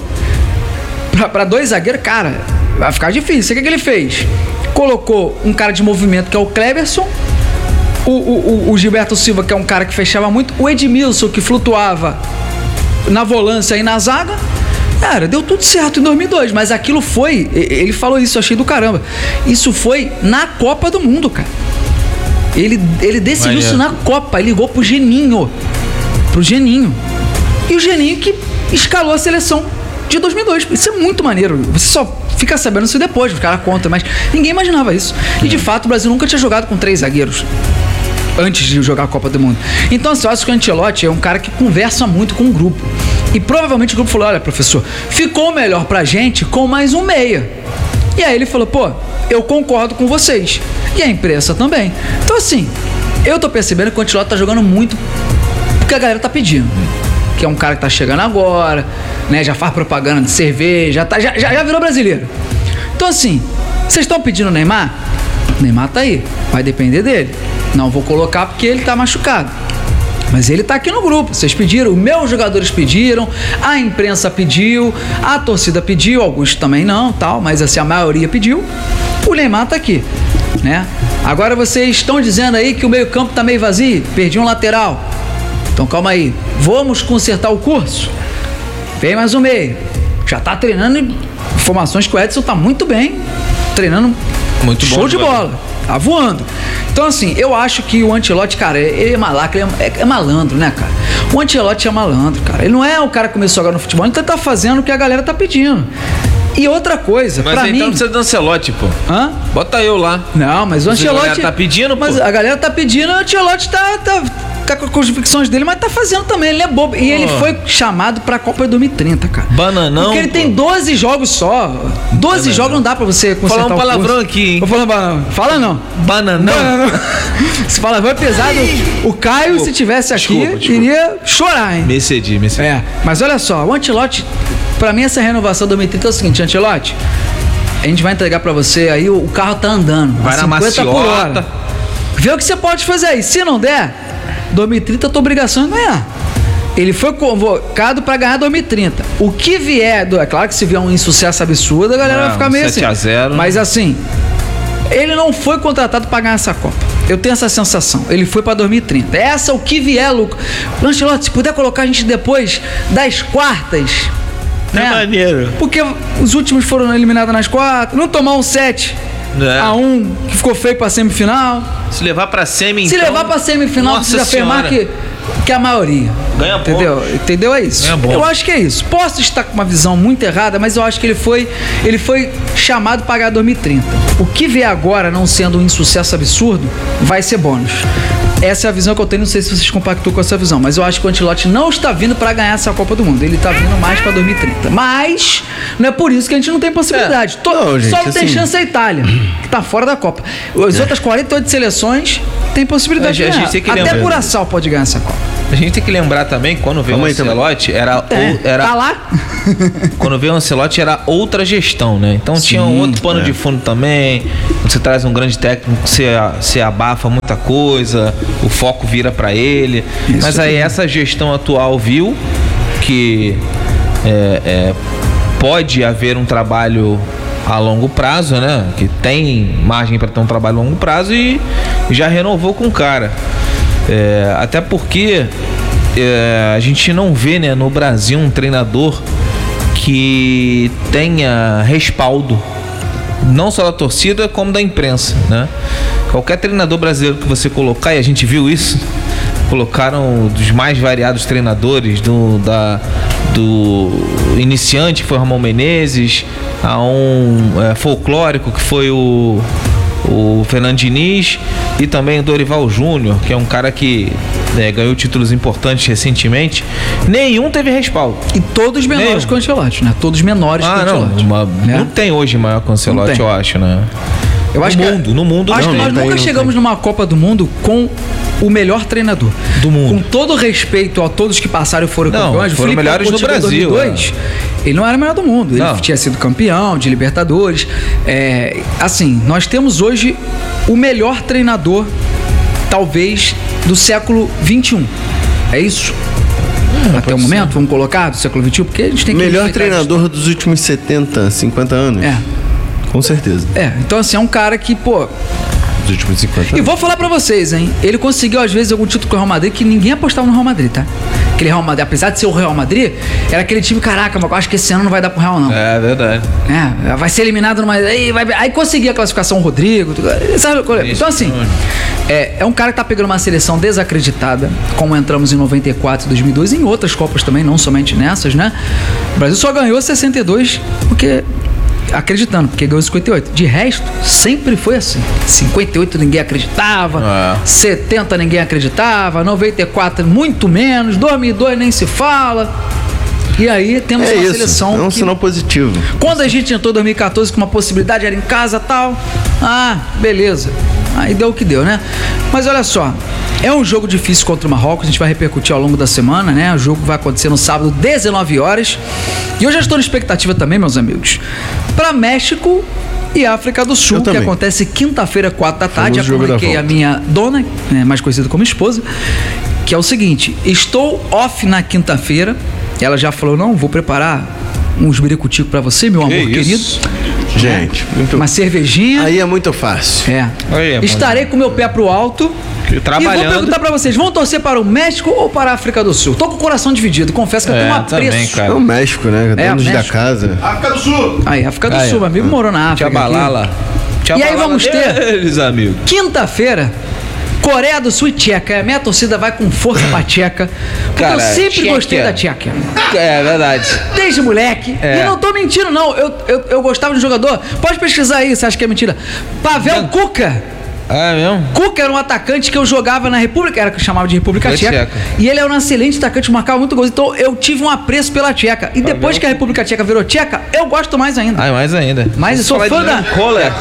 pra, pra dois zagueiros, cara, vai ficar difícil. O que, que ele fez? Colocou um cara de movimento, que é o Cleberson, o, o, o Gilberto Silva, que é um cara que fechava muito, o Edmilson, que flutuava na volância e na zaga. Cara, deu tudo certo em dois mil e dois, mas aquilo foi, ele falou isso, eu achei do caramba, isso foi na Copa do Mundo, cara. Ele, ele decidiu isso na Copa, ele ligou pro Geninho, pro Geninho, e o Geninho que escalou a seleção de dois mil e dois, isso é muito maneiro, você só fica sabendo isso depois, os caras contam, mas ninguém imaginava isso, e de fato o Brasil nunca tinha jogado com três zagueiros antes de jogar a Copa do Mundo. Então, assim, eu acho que o Ancelotti é um cara que conversa muito com o grupo. E provavelmente o grupo falou: olha, professor, ficou melhor pra gente com mais um meia. E aí ele falou: pô, eu concordo com vocês. E a imprensa também. Então, assim, eu tô percebendo que o Ancelotti tá jogando muito porque a galera tá pedindo. Que é um cara que tá chegando agora, né? Já faz propaganda de cerveja, já, tá, já, já, já virou brasileiro. Então, assim, vocês estão pedindo o Neymar? O Neymar tá aí, vai depender dele. Não vou colocar porque ele tá machucado. Mas ele tá aqui no grupo, vocês pediram, meus jogadores pediram, a imprensa pediu, a torcida pediu, alguns também não, tal, mas assim, a maioria pediu. O Neymar tá aqui, né? Agora vocês estão dizendo aí que o meio-campo tá meio vazio, perdi um lateral. Então calma aí, vamos consertar o curso. Vem mais um meio. Já tá treinando, informações que o Edson tá muito bem, treinando muito show bom, de bola, tá voando. Então, assim, eu acho que o Ancelotti, cara, ele é malacra, ele é, é malandro, né, cara? O Ancelotti é malandro, cara. Ele não é o cara que começou a jogar no futebol, ele tá fazendo o que a galera tá pedindo. E outra coisa, mas pra então mim... não precisa do Ancelotti, pô. Hã? Bota eu lá. Não, mas o Ancelotti... A galera tá pedindo, pô. Mas a galera tá pedindo, o Ancelotti tá... tá... tá com as convicções dele, mas tá fazendo também, ele é bobo. E oh. ele foi chamado pra Copa dois mil e trinta, cara. Bananão. Porque ele pô. tem doze jogos só. doze Bananão. jogos não dá pra você consertar. Falar um palavrão curso. aqui, hein? Vou falar um palavrão. Fala não. Bananão. Bananão. Esse palavrão é pesado. O Caio, desculpa, se tivesse aqui, desculpa, desculpa. iria chorar, hein? Me excedi, me excedi. É, mas olha só, o Ancelotti, pra mim essa renovação dois mil e trinta é o seguinte: Ancelotti, a gente vai entregar pra você aí, o carro tá andando. Vai na maciota. Por hora. Vê o que você pode fazer aí. Se não der, dois mil e trinta a tua obrigação é ganhar. Ele foi convocado pra ganhar dois mil e trinta. O que vier, do, é claro que se vier um insucesso absurdo, a galera não, vai ficar meio sete a zero, assim. Mas assim, ele não foi contratado pra ganhar essa Copa. Eu tenho essa sensação. Ele foi pra dois mil e trinta. Essa é o que vier, Lucas. Lancelotti, se puder colocar a gente depois das quartas. É né? maneiro. Porque os últimos foram eliminados nas quartas. Não tomar um sete é. a um, que ficou feio pra semifinal. Se levar pra semi, Se então... levar pra semifinal, Nossa precisa afirmar que que a maioria. Ganha entendeu? pontos. Entendeu? É isso. Ganha pontos. Eu acho que é isso. Posso estar com uma visão muito errada, mas eu acho que ele foi, ele foi chamado para ganhar dois mil e trinta. O que vier agora, não sendo um insucesso absurdo, vai ser bônus. Essa é a visão que eu tenho, não sei se vocês compactuam com essa visão, mas eu acho que o Ancelotti não está vindo para ganhar essa Copa do Mundo, ele está vindo mais para dois mil e trinta. Mas não é por isso que a gente não tem possibilidade. É. To- Não, gente, só não tem assim- chance a Itália, que está fora da Copa. As É. outras quarenta e oito seleções têm possibilidade A de gente ganhar. tem que Até lembrar. Curaçao pode ganhar essa Copa. A gente tem que lembrar também que quando veio o Calma aí também. Ancelotti, era, É, ou- era tá lá? quando veio o Ancelotti era outra gestão, né? Então tinha um outro pano de fundo também. Quando você traz um grande técnico, você, você abafa muita coisa, o foco vira pra ele. Mas aí essa gestão atual viu que é, é, pode haver um trabalho a longo prazo, né? Que tem margem para ter um trabalho a longo prazo e já renovou com o cara. É, até porque é, a gente não vê, né, no Brasil um treinador que tenha respaldo, não só da torcida como da imprensa, né? Qualquer treinador brasileiro que você colocar, e a gente viu isso, colocaram dos mais variados treinadores, do, da, do iniciante que foi o Ramon Menezes, a um é, folclórico que foi o, o Fernando Diniz, e também o Dorival Júnior, que é um cara que é, ganhou títulos importantes recentemente. Nenhum teve respaldo. E todos menores Nenhum. que o Ancelotti, né? Todos menores que o Ah, não, Ancelotti. uma- né? não tem hoje maior que o Ancelotti, tem. eu acho, né? Eu acho no que mundo, no mundo acho não que tem. nós tem, nunca não chegamos tem. numa Copa do Mundo com o melhor treinador Do mundo. Com todo respeito a todos que passaram e foram Não, campeões, o foram Felipe melhores no Coutinho em Brasil, dois mil e dois, ele não era o melhor do mundo. Ele Não. tinha sido campeão de Libertadores. É, assim, nós temos hoje o melhor treinador, talvez, do século vinte e um. É isso? Até o momento, vamos colocar do século vinte e um, porque a gente tem que Melhor respeitar isso. treinador dos últimos setenta, cinquenta anos. É. Com certeza. É, então assim, é um cara que, pô. Dos últimos cinquenta E anos. vou falar pra vocês, hein? Ele conseguiu, às vezes, algum título com o Real Madrid que ninguém apostava no Real Madrid, tá? Aquele Real Madrid, apesar de ser o Real Madrid, era aquele time, caraca, mas eu acho que esse ano não vai dar pro Real, não. É verdade. É, vai ser eliminado numa. Aí, vai, aí conseguia a classificação o Rodrigo. Tudo, sabe? Então, assim, é, é um cara que tá pegando uma seleção desacreditada, como entramos em noventa e quatro, dois mil e dois, em outras Copas também, não somente nessas, né? O Brasil só ganhou sessenta e dois porque. Acreditando, porque ganhou cinquenta e oito. De resto, sempre foi assim. cinquenta e oito ninguém acreditava, É. setenta ninguém acreditava, noventa e quatro muito menos, dois mil e dois nem se fala. E aí temos É uma isso. seleção É um que, sinal positivo. quando a gente entrou em dois mil e quatorze com uma possibilidade, era em casa e tal. Ah, beleza. Aí deu o que deu, né? Mas olha só, é um jogo difícil contra o Marrocos, a gente vai repercutir ao longo da semana, né? O jogo vai acontecer no sábado, dezenove horas. E eu já estou na expectativa também, meus amigos, para México e África do Sul, Eu que também. acontece quinta-feira, quatro da tarde. Já Famoso jogo da comuniquei a volta. minha dona, né, mais conhecida como esposa, que é o seguinte: estou off na quinta-feira. Ela já falou: não, vou preparar uns biricuticos pra você, meu amor Que querido. isso? Gente, muito Uma cervejinha. Aí é muito fácil. É. Aí é Estarei com meu pé pro alto. E vou Trabalhando. perguntar pra vocês: vão torcer para o México ou para a África do Sul? Tô com o coração dividido. Confesso que eu É, tenho um também, apreço. cara. É o México, né? É, Donos da México. casa. Aí, África do Aí, Sul, ó. meu amigo morou na África. Tia Balala. Tia E aí Balala vamos ter- deles, amigo. Quinta-feira, Coreia do Sul e Tcheca. A minha torcida vai com força pra Tcheca. Porque Cara, eu sempre Tchequia. gostei da Tcheca. É verdade. Desde moleque. É. E não tô mentindo, não. Eu, eu, eu gostava de um jogador. Pode pesquisar aí, você acha que é mentira. Pavel Kuka. É mesmo? Kuka era um atacante que eu jogava na República, era que eu chamava de República Da Tcheca. Tcheca. E ele era um excelente atacante, marcava muito gols. Então eu tive um apreço pela Tcheca. E depois que a República Tcheca virou Tcheca, eu gosto mais ainda. Ah, mais ainda. Mas eu sou fã da- Kohler.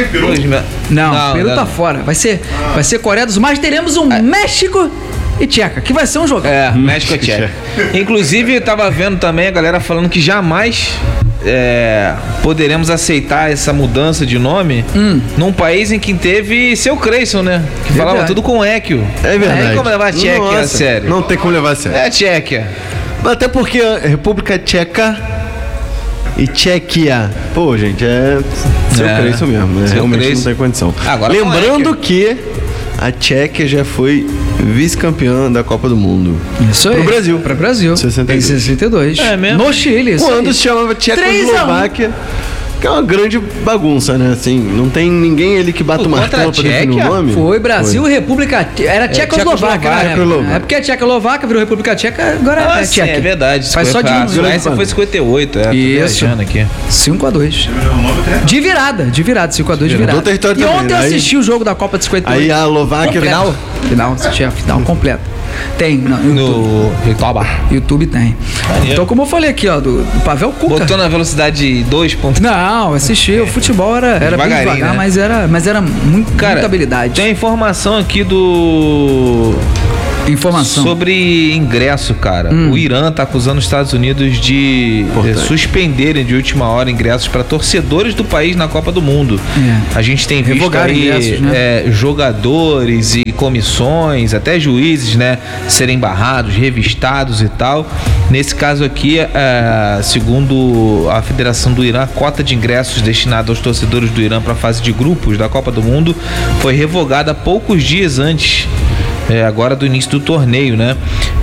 Não, Peru tá fora. Vai ser, vai ser Coreia do Sul. Mas teremos um México e Tcheca, que vai ser um jogo. É, México é Tcheca. Inclusive, eu tava vendo também a galera falando que jamais é, poderemos aceitar essa mudança de nome num país em que teve seu Creyson, né? Que falava Verdade. tudo com Equio. É verdade. Não tem como levar a Tchequia a Nossa, sério. Não tem como levar a sério. É a Tchequia. Até porque a República Tcheca e Tchequia. Pô, gente, é seu É. Creyson mesmo. Né? Seu Realmente Creyson. não tem condição. Agora Lembrando com que a Tchequia já foi vice-campeã da Copa do Mundo. Isso aí. Pro Brasil. Pro Brasil. sessenta e Em dois. sessenta e dois. É mesmo? No Chile. Isso Quando aí. se chamava três a um. Tchecoslováquia. que é uma grande bagunça, né? Assim, não tem ninguém ali que bata o martelo pra definir o nome. Foi Brasil, Foi. República... Era Tchecoslováquia, né? É porque a Tchecoslováquia virou República Tcheca, agora ah, é sim, Tcheca. é verdade. Faz só de um. A Suécia foi cinquenta e oito, é. Isso. Aqui. cinco a dois. De virada, de virada, cinco a dois de virada. E também, ontem né? eu assisti aí, o jogo da Copa de cinquenta e oito. Aí a Eslováquia... Final? Final, assisti a final completa. Tem, no YouTube. No YouTube tem. Valeu. Então, como eu falei aqui, ó, do, do Pavel Cuca. Botou na velocidade dois pontos. Não, assisti. O futebol era, era bem devagar, né? mas, era, mas era muito, Cara, muita habilidade. Tem informação aqui do... Informação. Sobre ingresso, cara. Hum. O Irã tá acusando os Estados Unidos de eh, suspenderem de última hora ingressos para torcedores do país na Copa do Mundo. É. A gente tem visto Revogar aí ingressos, né? é, jogadores e comissões, até juízes, né, serem barrados, revistados e tal. Nesse caso aqui, é, segundo a Federação do Irã, a cota de ingressos destinada aos torcedores do Irã para a fase de grupos da Copa do Mundo foi revogada poucos dias antes. É, agora do início do torneio, né?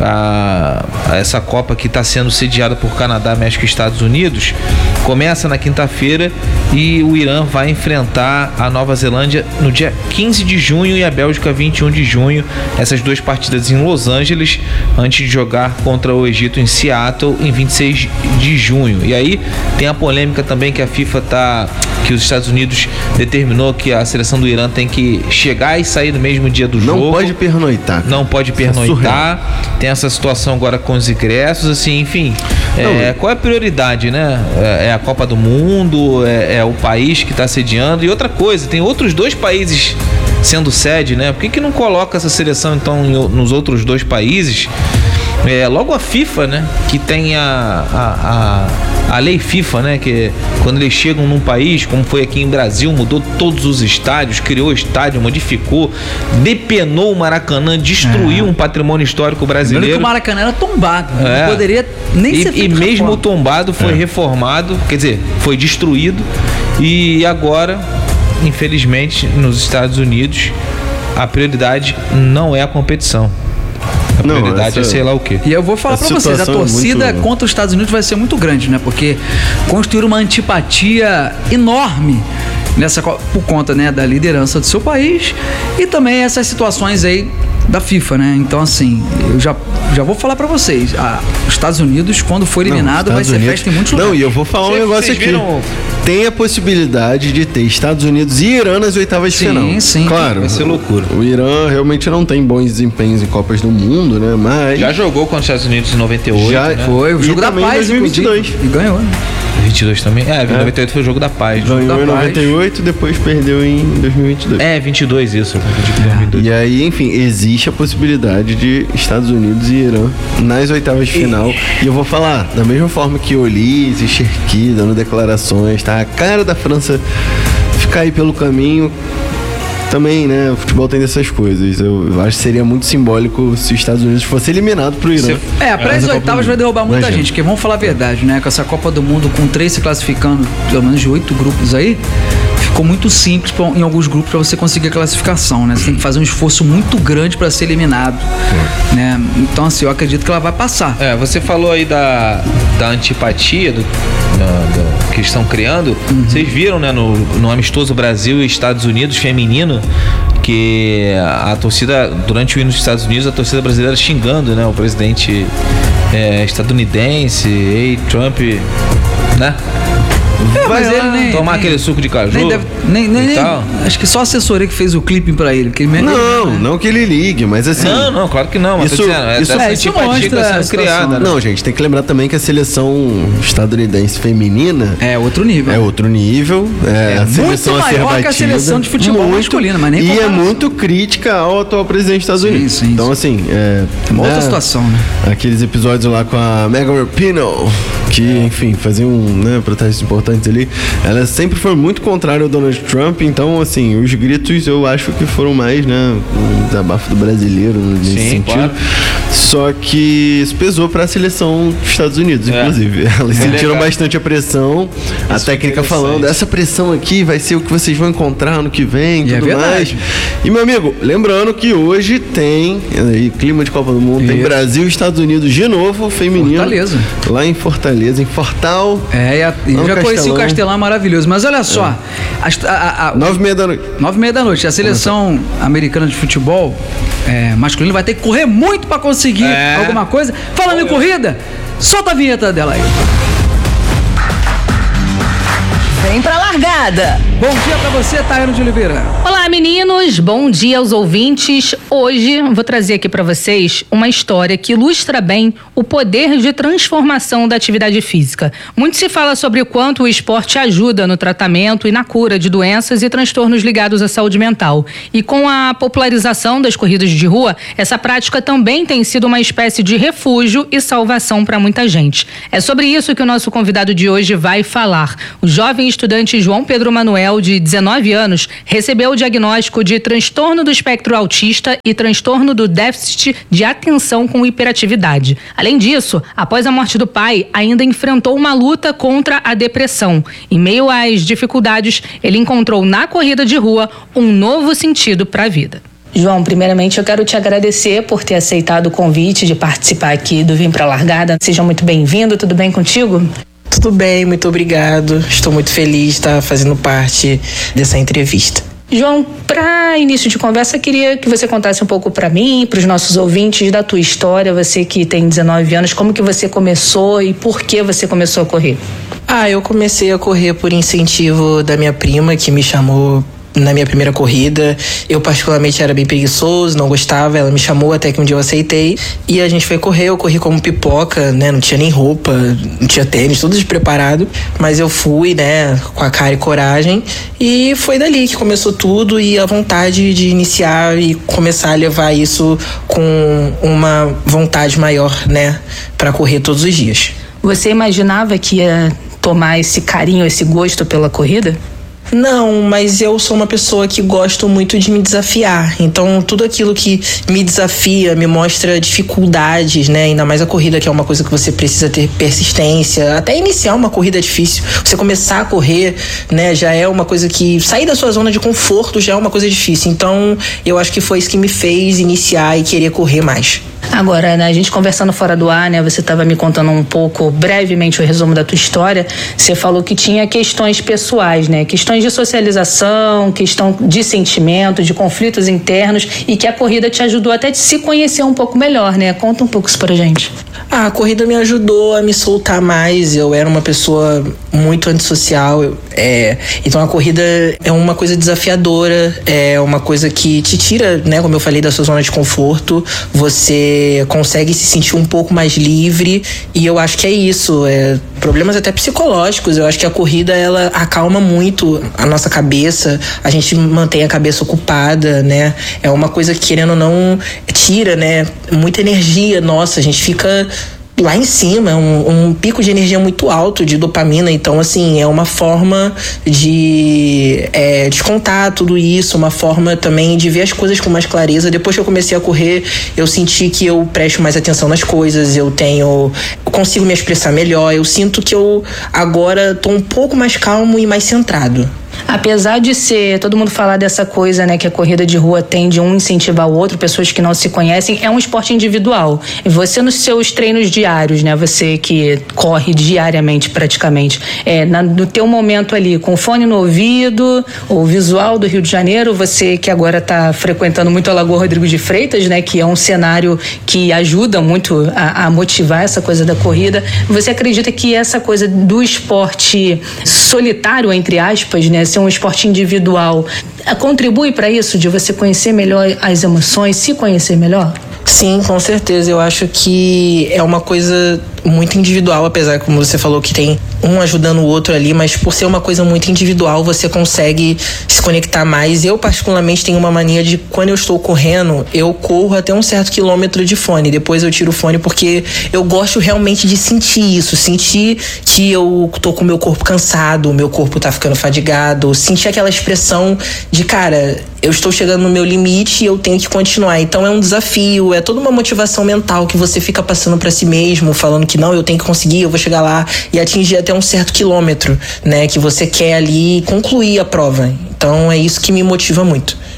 A, a essa Copa que está sendo sediada por Canadá, México e Estados Unidos começa na quinta-feira e o Irã vai enfrentar a Nova Zelândia no dia quinze de junho e a Bélgica vinte e um de junho. Essas duas partidas em Los Angeles, antes de jogar contra o Egito em Seattle em vinte e seis de junho. E aí tem a polêmica também que a FIFA tá, que os Estados Unidos determinou que a seleção do Irã tem que chegar e sair no mesmo dia do Não jogo. Não pode pernoitar. Não pode pernoitar. É tem essa situação agora com os ingressos, assim, enfim. É, qual é a prioridade, né? É, é a Copa do Mundo, é, é o país que está sediando. E outra coisa, tem outros dois países sendo sede, né? Por que, que não coloca essa seleção, então, em, nos outros dois países? É, logo a FIFA, né? Que tem a, a, a, a lei FIFA, né? Que quando eles chegam num país, como foi aqui em Brasil, mudou todos os estádios, criou estádio, modificou, depenou o Maracanã, destruiu é. um patrimônio histórico brasileiro. Lembrando que o Maracanã era tombado, é. não poderia nem e, ser feito E mesmo reforma. tombado foi é. reformado, quer dizer, foi destruído. E agora, infelizmente, nos Estados Unidos, a prioridade não é a competição. A prioridade não, essa, é sei lá o quê. E eu vou falar pra vocês, a torcida é muito... contra os Estados Unidos vai ser muito grande, né? Porque construir uma antipatia enorme nessa, por conta, né, da liderança do seu país e também essas situações aí da FIFA, né? Então, assim, eu já, já vou falar pra vocês, a, os Estados Unidos, quando for eliminado, não, vai ser Unidos... festa em muitos lugares. Não, e eu vou falar um negócio aqui. Viram... Tem a possibilidade de ter Estados Unidos e Irã nas oitavas sim, de final. Sim, sim. Claro. Vai ser loucura. O Irã realmente não tem bons desempenhos em Copas do Mundo, né? Mas... Já jogou contra os Estados Unidos em noventa e oito, Já né? foi, o jogo e da paz. em dois mil e vinte e dois. E ganhou, né? vinte e dois também? É, é. noventa e oito foi o jogo da paz. Ganhou da em noventa e oito, depois perdeu em dois mil e vinte e dois. É, vinte e dois isso. Eu confundi com dois mil e dois. E aí, enfim, existe a possibilidade de Estados Unidos e Irã nas oitavas de final. E eu vou falar, da mesma forma que Olise e Cherki dando declarações, tá? A cara da França ficar aí pelo caminho. Também, né, o futebol tem dessas coisas. Eu acho que seria muito simbólico se os Estados Unidos fosse eliminado pro Irã. É, para as oitavas vai derrubar muita Imagina. gente, porque vamos falar a verdade, né? Com essa Copa do Mundo, com três se classificando, pelo menos de oito grupos aí, ficou muito simples pra, em alguns grupos para você conseguir a classificação, né? Você tem que fazer um esforço muito grande para ser eliminado, é. né? Então, assim, eu acredito que ela vai passar. É, você falou aí da, da antipatia do, da, da, que estão criando. Uhum. Vocês viram, né, no, no amistoso Brasil e Estados Unidos feminino, que a, a torcida, durante o hino dos Estados Unidos, a torcida brasileira xingando, né, o presidente é, estadunidense, ei, Trump, né? É, mas ele nem, tomar nem, aquele suco de caju nem deve, nem, nem, nem acho que só a assessoria que fez o clipe pra ele, que ele não, ele, não que ele ligue, mas assim não, não, claro que não, mas isso, dizendo, é, isso, é, isso mostra tá sendo criada, né? Não, gente, tem que lembrar também que a seleção estadunidense feminina é outro nível, é outro nível, é, é a seleção muito a ser maior batida, que a seleção de futebol muito, masculina, mas nem e comparação. é muito crítica ao atual presidente dos Estados Unidos. Sim, sim, então sim. assim, é uma outra né, situação, né? Aqueles episódios lá com a Megan Rapinoe, que é. enfim, faziam, né, protestos importantes ali. Ela sempre foi muito contrária ao Donald Trump, então, assim, os gritos eu acho que foram mais, né, um desabafo do brasileiro nesse Sim, sentido. Claro. Só que isso pesou para a seleção dos Estados Unidos, é. inclusive. Elas é sentiram legal. bastante a pressão, isso a técnica falando, essa pressão aqui vai ser o que vocês vão encontrar no que vem, e tudo é mais. E, meu amigo, lembrando que hoje tem, aí, clima de Copa do Mundo, isso. tem Brasil e Estados Unidos de novo, feminino. Fortaleza. Lá em Fortaleza. beleza, em Fortal. É, e a, eu já conheci o Castelão, é maravilhoso. Mas olha só, é. a, a, a, nove e meia da noite. Nove e meia da noite. A seleção Nossa. americana de futebol é, masculino vai ter que correr muito pra conseguir é. alguma coisa. Falando oh, em corrida, solta a vinheta dela aí. Vem pra largada. Bom dia pra você, Tayane de Oliveira. Olá, meninos. Bom dia aos ouvintes. Hoje vou trazer aqui pra vocês uma história que ilustra bem o poder de transformação da atividade física. Muito se fala sobre o quanto o esporte ajuda no tratamento e na cura de doenças e transtornos ligados à saúde mental. E com a popularização das corridas de rua, essa prática também tem sido uma espécie de refúgio e salvação para muita gente. É sobre isso que o nosso convidado de hoje vai falar. O jovem estudante João Pedro Manuel, de dezenove anos, recebeu o diagnóstico de transtorno do espectro autista e transtorno do déficit de atenção com hiperatividade. Além disso, após a morte do pai, ainda enfrentou uma luta contra a depressão. Em meio às dificuldades, ele encontrou na corrida de rua um novo sentido para a vida. João, primeiramente eu quero te agradecer por ter aceitado o convite de participar aqui do Vim Pra Largada. Seja muito bem-vindo, tudo bem contigo? Tudo bem, muito obrigado. Estou muito feliz de estar fazendo parte dessa entrevista. João, para início de conversa, queria que você contasse um pouco para mim, para os nossos ouvintes, da tua história. Você que tem dezenove anos, como que você começou e por que você começou a correr? Ah, eu comecei a correr por incentivo da minha prima, que me chamou na minha primeira corrida. Eu particularmente era bem preguiçoso, não gostava, ela me chamou até que um dia eu aceitei e a gente foi correr. Eu corri como pipoca, né, não tinha nem roupa, não tinha tênis, tudo despreparado, mas eu fui, né, com a cara e coragem, e foi dali que começou tudo, e a vontade de iniciar e começar a levar isso com uma vontade maior, né, para correr todos os dias. Você imaginava que ia tomar esse carinho, esse gosto pela corrida? Não, mas eu sou uma pessoa que gosto muito de me desafiar. Então, tudo aquilo que me desafia, me mostra dificuldades, né? Ainda mais a corrida, que é uma coisa que você precisa ter persistência. Até iniciar uma corrida é difícil. Você começar a correr, né? Já é uma coisa que... Sair da sua zona de conforto já é uma coisa difícil. Então, eu acho que foi isso que me fez iniciar e querer correr mais. Agora, né, a gente conversando fora do ar, né, você estava me contando um pouco, brevemente, o resumo da tua história. Você falou que tinha questões pessoais, né, questões de socialização, questão de sentimento, de conflitos internos, e que a corrida te ajudou até de se conhecer um pouco melhor, né? Conta um pouco isso pra gente. Ah, a corrida me ajudou a me soltar mais. Eu era uma pessoa muito antissocial, é, então a corrida é uma coisa desafiadora, é uma coisa que te tira, né, como eu falei, da sua zona de conforto. Você consegue se sentir um pouco mais livre, e eu acho que é isso, é, problemas até psicológicos. Eu acho que a corrida, ela acalma muito a nossa cabeça, a gente mantém a cabeça ocupada, né? É uma coisa que, querendo ou não, tira, né, muita energia nossa, a gente fica lá em cima, um, um pico de energia muito alto de dopamina. Então, assim, é uma forma de é, descontar tudo isso, uma forma também de ver as coisas com mais clareza. Depois que eu comecei a correr, eu senti que eu presto mais atenção nas coisas, eu tenho, eu consigo me expressar melhor, eu sinto que eu agora tô um pouco mais calmo e mais centrado. Apesar de ser, todo mundo falar dessa coisa, né, que a corrida de rua tem de um incentivar o outro, pessoas que não se conhecem, é um esporte individual. E você, nos seus treinos diários, né, você que corre diariamente praticamente, é, na, no teu momento ali, com o fone no ouvido, o visual do Rio de Janeiro, você que agora está frequentando muito a Lagoa Rodrigo de Freitas, né, que é um cenário que ajuda muito a, a motivar essa coisa da corrida, você acredita que essa coisa do esporte solitário, entre aspas, né, ser um esporte individual, contribui para isso, de você conhecer melhor as emoções, se conhecer melhor? Sim, com certeza. Eu acho que é uma coisa muito individual, apesar, como você falou, que tem um ajudando o outro ali, mas por ser uma coisa muito individual, você consegue se conectar mais. Eu, particularmente, tenho uma mania de, quando eu estou correndo, eu corro até um certo quilômetro de fone, depois eu tiro o fone, porque eu gosto realmente de sentir isso, sentir que eu tô com o meu corpo cansado, o meu corpo tá ficando fadigado, sentir aquela expressão de, cara, eu estou chegando no meu limite e eu tenho que continuar. Então é um desafio, é toda uma motivação mental que você fica passando pra si mesmo, falando que não, eu tenho que conseguir, eu vou chegar lá e atingir até um certo quilômetro, né, que você quer ali concluir a prova. Então é isso que me motiva muito.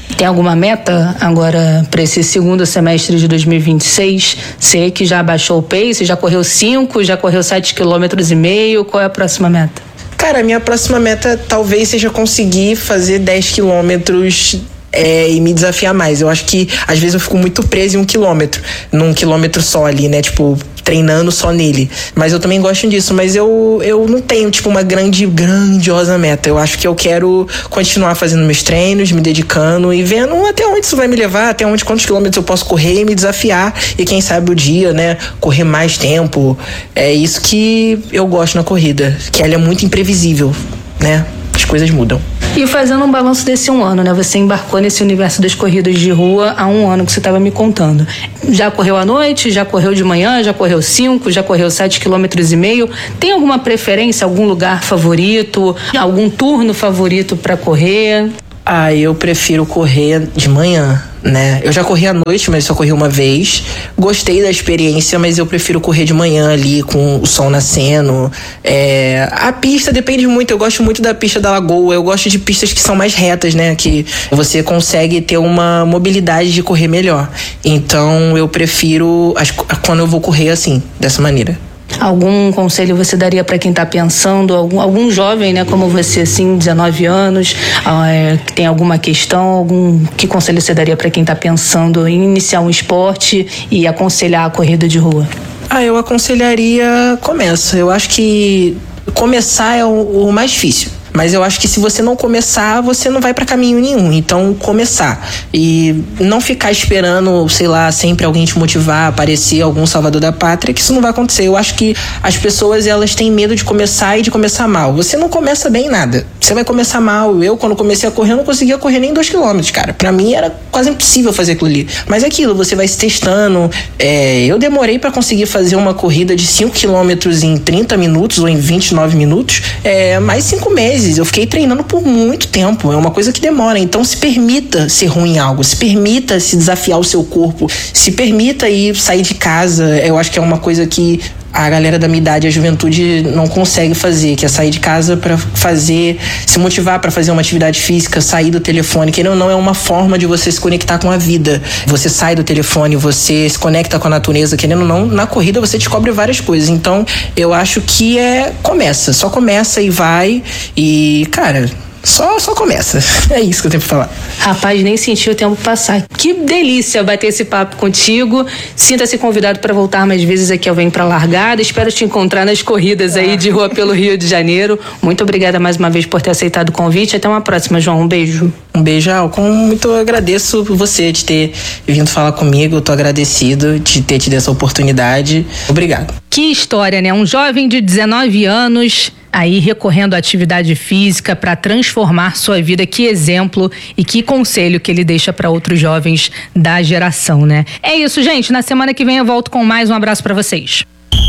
Tem alguma meta agora para esse segundo semestre de dois mil e vinte e seis? Sei que já baixou o pace, já correu cinco, já correu sete quilômetros e meio. Qual é a próxima meta? Cara, a minha próxima meta talvez seja conseguir fazer dez quilômetros é, e me desafiar mais. Eu acho que às vezes eu fico muito preso em um quilômetro, num quilômetro só ali, né? Tipo, treinando só nele. Mas eu também gosto disso, mas eu, eu não tenho, tipo, uma grande, grandiosa meta. Eu acho que eu quero continuar fazendo meus treinos, me dedicando e vendo até onde isso vai me levar, até onde, quantos quilômetros eu posso correr e me desafiar. E quem sabe o dia, né, correr mais tempo. É isso que eu gosto na corrida, que ela é muito imprevisível, né? As coisas mudam. E fazendo um balanço desse um ano, né? Você embarcou nesse universo das corridas de rua há um ano que você estava me contando. Já correu à noite, já correu de manhã, já correu cinco, já correu sete quilômetros e meio. Tem alguma preferência, algum lugar favorito, algum turno favorito para correr? Ah, eu prefiro correr de manhã, né? Eu já corri à noite, mas só corri uma vez. Gostei da experiência, mas eu prefiro correr de manhã ali com o sol nascendo. É... A pista depende muito, eu gosto muito da pista da Lagoa. Eu gosto de pistas que são mais retas, né? Que você consegue ter uma mobilidade de correr melhor. Então eu prefiro as... quando eu vou correr assim, dessa maneira. Algum conselho você daria para quem está pensando, algum, algum jovem, né, como você, assim, dezenove anos, é, que tem alguma questão, algum, que conselho você daria para quem está pensando em iniciar um esporte e aconselhar a corrida de rua? Ah, eu aconselharia, começa. Eu acho que começar é o, o mais difícil. Mas eu acho que se você não começar, você não vai pra caminho nenhum. Então, começar. E não ficar esperando, sei lá, sempre alguém te motivar, aparecer algum salvador da pátria, que isso não vai acontecer. Eu acho que as pessoas, elas têm medo de começar e de começar mal. Você não começa bem nada. Você vai começar mal. Eu, quando comecei a correr, eu não conseguia correr nem dois quilômetros, cara. Pra mim, era quase impossível fazer aquilo ali. Mas é aquilo, você vai se testando. É, eu demorei pra conseguir fazer uma corrida de cinco quilômetros em trinta minutos ou em vinte e nove minutos, é, mais cinco meses. Eu fiquei treinando por muito tempo. É uma coisa que demora. Então se permita ser ruim em algo. Se permita se desafiar o seu corpo. Se permita ir sair de casa. Eu acho que é uma coisa que a galera da minha idade, a juventude, não consegue fazer, que é sair de casa para fazer, se motivar para fazer uma atividade física, sair do telefone. Querendo ou não, é uma forma de você se conectar com a vida. Você sai do telefone, você se conecta com a natureza. Querendo ou não, na corrida você descobre várias coisas. Então, eu acho que é começa, só começa e vai. E, cara, Só, só começa. É isso que eu tenho pra falar. Rapaz, nem senti o tempo passar. Que delícia bater esse papo contigo. Sinta-se convidado para voltar mais vezes aqui ao Vem Pra Largada. Espero te encontrar nas corridas aí de rua pelo Rio de Janeiro. Muito obrigada mais uma vez por ter aceitado o convite. Até uma próxima, João. Um beijo. Um beijo, Alcon. Muito agradeço você de ter vindo falar comigo. Eu tô agradecido de ter tido essa oportunidade. Obrigado. Que história, né? Um jovem de dezenove anos aí recorrendo à atividade física para transformar sua vida. Que exemplo e que conselho que ele deixa para outros jovens da geração, né? É isso, gente. Na semana que vem eu volto com mais. Um abraço para vocês.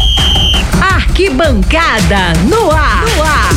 Arquibancada no ar. No ar.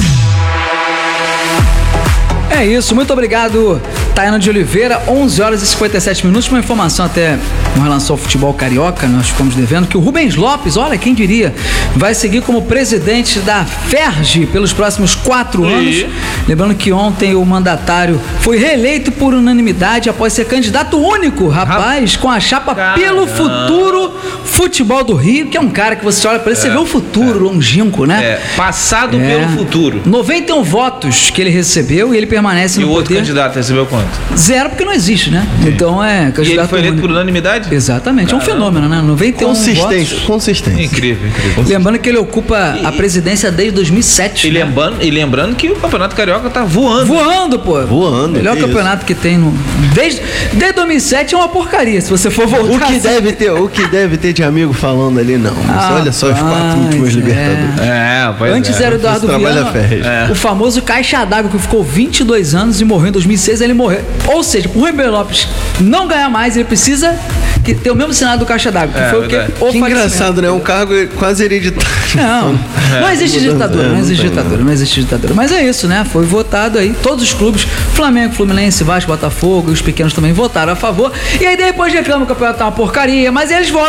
É isso, muito obrigado, Tayana de Oliveira. Onze horas e cinquenta e sete minutos. Uma informação até com relação ao futebol carioca, nós ficamos devendo que o Rubens Lopes, olha, quem diria, vai seguir como presidente da F E R J pelos próximos quatro e... anos. Lembrando que ontem o mandatário foi reeleito por unanimidade após ser candidato único, rapaz, com a chapa Caramba. Pelo Futuro Futebol do Rio, que é um cara que você olha para ele, é, você vê o futuro, é. longínquo, né? É, passado é. pelo futuro. noventa e um votos que ele recebeu e ele permanece e no poder. E o outro candidato recebeu quanto? Zero, porque não existe, né? Sim. Então é candidato. E ele foi eleito único. Por unanimidade? Exatamente. Caramba. É um fenômeno, né? noventa e um consistente, votos. Consistente. Incrível, incrível. Lembrando que ele ocupa e, a presidência desde dois mil e sete. E, né? lembrando, e lembrando que o Campeonato Carioca tá voando. Voando, pô. Voando. Melhor que campeonato isso. que tem no. Desde, desde dois mil e sete é uma porcaria, se você for voltar. O que, deve ter, o que deve ter de amigo falando ali, não. Ah, olha só os quatro últimos é. Libertadores. É, pois Antes é. era o Eduardo Viana, é. o famoso caixa d'água que ficou vinte e dois anos e morreu em dois mil e seis, ele morreu. Ou seja, o Rubens Lopes não ganhar mais, ele precisa que ter o mesmo sinal do caixa d'água, que é, foi verdade. o que? O que engraçado, né? Um cargo quase hereditário. Não, não existe ditadura, não existe ditadura, não existe ditadura. Mas é isso, né? Foi votado aí, todos os clubes, Flamengo, Fluminense, Vasco, Botafogo, os pequenos também votaram a favor. E aí depois reclamam que o campeonato tá uma porcaria, mas eles votam a favor, né?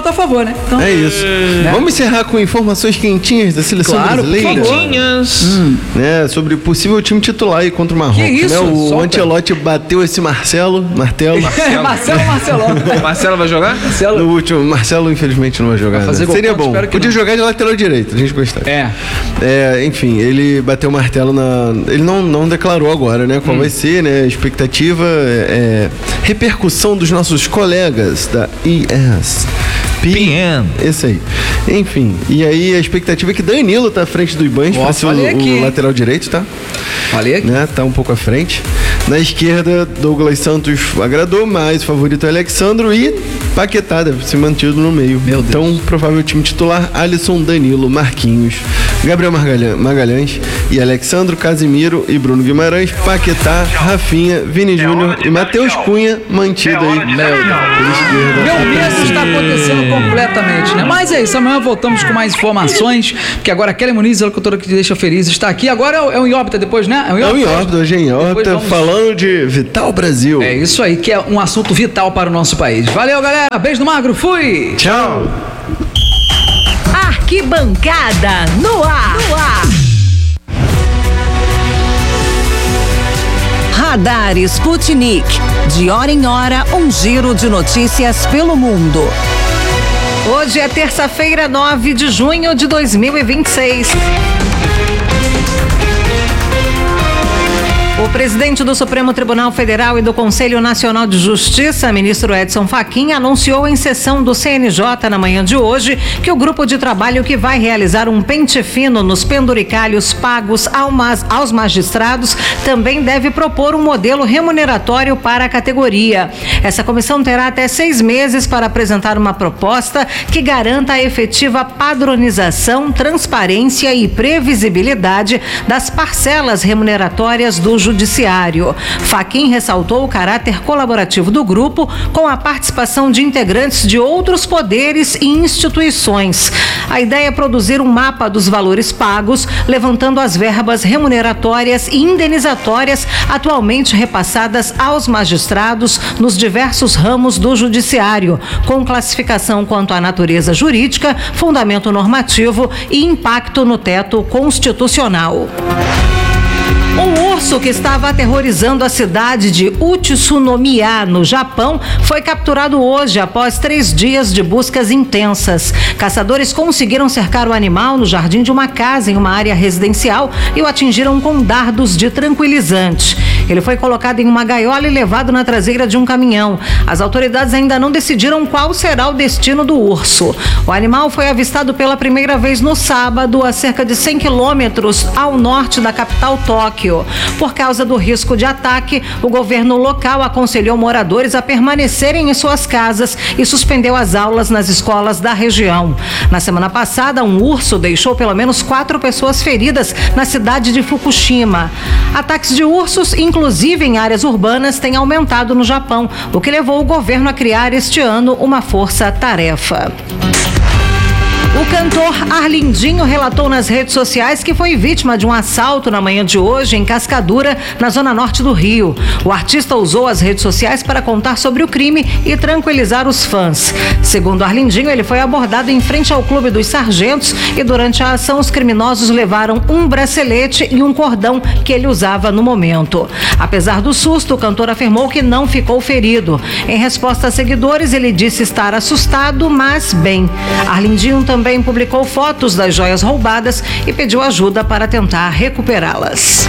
né? Então, é isso. Né? Vamos encerrar com informações quentinhas da seleção claro, brasileira. Quentinhas. Hum. Né, sobre o possível time titular aí contra o Marrocos. Que isso? Né? O Solta. Ancelotti bateu esse Marcelo, Martelo. Marcelo, Marcelo Marcelão. Marcelo vai jogar? Marcelo. No último, Marcelo infelizmente não vai jogar. Vai fazer Né? gol Seria contra, bom. espero que Podia não. jogar de lateral direito, a gente gostaria. É. É, enfim, ele bateu o martelo na. Ele não, não declarou agora, né? Qual hum. vai ser, né? Expectativa, é, repercussão dos nossos colegas da E S P N. Esse aí. Enfim, e aí a expectativa é que Danilo tá à frente do Ibanez para ser o, o lateral direito, tá? Falei aqui. Né? Tá um pouco à frente. Na esquerda, Douglas Santos agradou, mas o favorito é Alexandro e Paquetá deve ser mantido no meio. Meu Deus. Então, provável time titular: Alisson, Danilo, Marquinhos, Gabriel Magalhães e Alexandro, Casimiro e Bruno Guimarães, Paquetá, Rafinha, Vini Júnior e Matheus Cunha mantido aí pela esquerda. Meu medo está acontecendo completamente, né? Mas é isso, amanhã voltamos com mais informações, porque agora a Kelly Muniz, a locutora que te deixa feliz, está aqui. Agora é o, é o Em Órbita depois, né? É o Em Órbita, é o Em Órbita, hoje é Em Órbita, vamos... falando de Vital Brasil. É isso aí, que é um assunto vital para o nosso país. Valeu, galera. Beijo do Magro, fui! Tchau! Arquibancada no ar. No ar. Radar Sputnik. De hora em hora, um giro de notícias pelo mundo. Hoje é terça-feira, nove de junho de dois mil e vinte e seis. O presidente do Supremo Tribunal Federal e do Conselho Nacional de Justiça, ministro Edson Fachin, anunciou em sessão do C N J na manhã de hoje que o grupo de trabalho que vai realizar um pente fino nos penduricalhos pagos aos magistrados também deve propor um modelo remuneratório para a categoria. Essa comissão terá até seis meses para apresentar uma proposta que garanta a efetiva padronização, transparência e previsibilidade das parcelas remuneratórias do Judiciário. Fachin ressaltou o caráter colaborativo do grupo com a participação de integrantes de outros poderes e instituições. A ideia é produzir um mapa dos valores pagos, levantando as verbas remuneratórias e indenizatórias atualmente repassadas aos magistrados nos diversos ramos do Judiciário, com classificação quanto à natureza jurídica, fundamento normativo e impacto no teto constitucional. Um urso que estava aterrorizando a cidade de Utsunomiya, no Japão, foi capturado hoje após três dias de buscas intensas. Caçadores conseguiram cercar o animal no jardim de uma casa em uma área residencial e o atingiram com dardos de tranquilizante. Ele foi colocado em uma gaiola e levado na traseira de um caminhão. As autoridades ainda não decidiram qual será o destino do urso. O animal foi avistado pela primeira vez no sábado, a cerca de cem quilômetros ao norte da capital Tóquio. Por causa do risco de ataque, o governo local aconselhou moradores a permanecerem em suas casas e suspendeu as aulas nas escolas da região. Na semana passada, um urso deixou pelo menos quatro pessoas feridas na cidade de Fukushima. Ataques de ursos, inclusive em áreas urbanas, têm aumentado no Japão, o que levou o governo a criar este ano uma força-tarefa. O cantor Arlindinho relatou nas redes sociais que foi vítima de um assalto na manhã de hoje em Cascadura, na zona norte do Rio. O artista usou as redes sociais para contar sobre o crime e tranquilizar os fãs. Segundo Arlindinho, ele foi abordado em frente ao Clube dos Sargentos e durante a ação os criminosos levaram um bracelete e um cordão que ele usava no momento. Apesar do susto, o cantor afirmou que não ficou ferido. Em resposta a seguidores, ele disse estar assustado, mas bem. Arlindinho também Também publicou fotos das joias roubadas e pediu ajuda para tentar recuperá-las.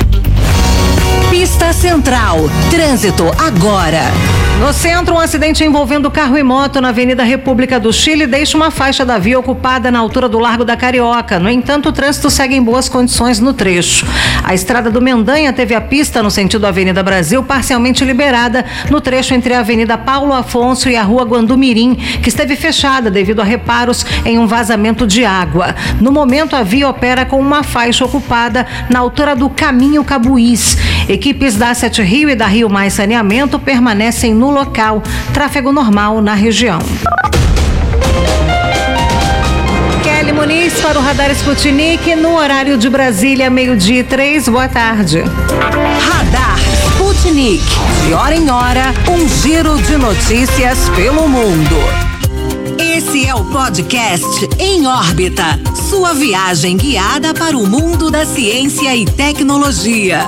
Pista Central. Trânsito agora. No centro, um acidente envolvendo carro e moto na Avenida República do Chile deixa uma faixa da via ocupada na altura do Largo da Carioca. No entanto, o trânsito segue em boas condições no trecho. A estrada do Mendanha teve a pista no sentido Avenida Brasil parcialmente liberada no trecho entre a Avenida Paulo Afonso e a Rua Guandumirim, que esteve fechada devido a reparos em um vazamento de água. No momento, a via opera com uma faixa ocupada na altura do Caminho Cabuís. Equipes da Sete Rio e da Rio Mais Saneamento permanecem no local. Tráfego normal na região. Kelly Muniz para o Radar Sputnik, no horário de Brasília, meio-dia e três. Boa tarde. Radar Sputnik. De hora em hora, um giro de notícias pelo mundo. Esse é o podcast. Podcast Em Órbita, sua viagem guiada para o mundo da ciência e tecnologia.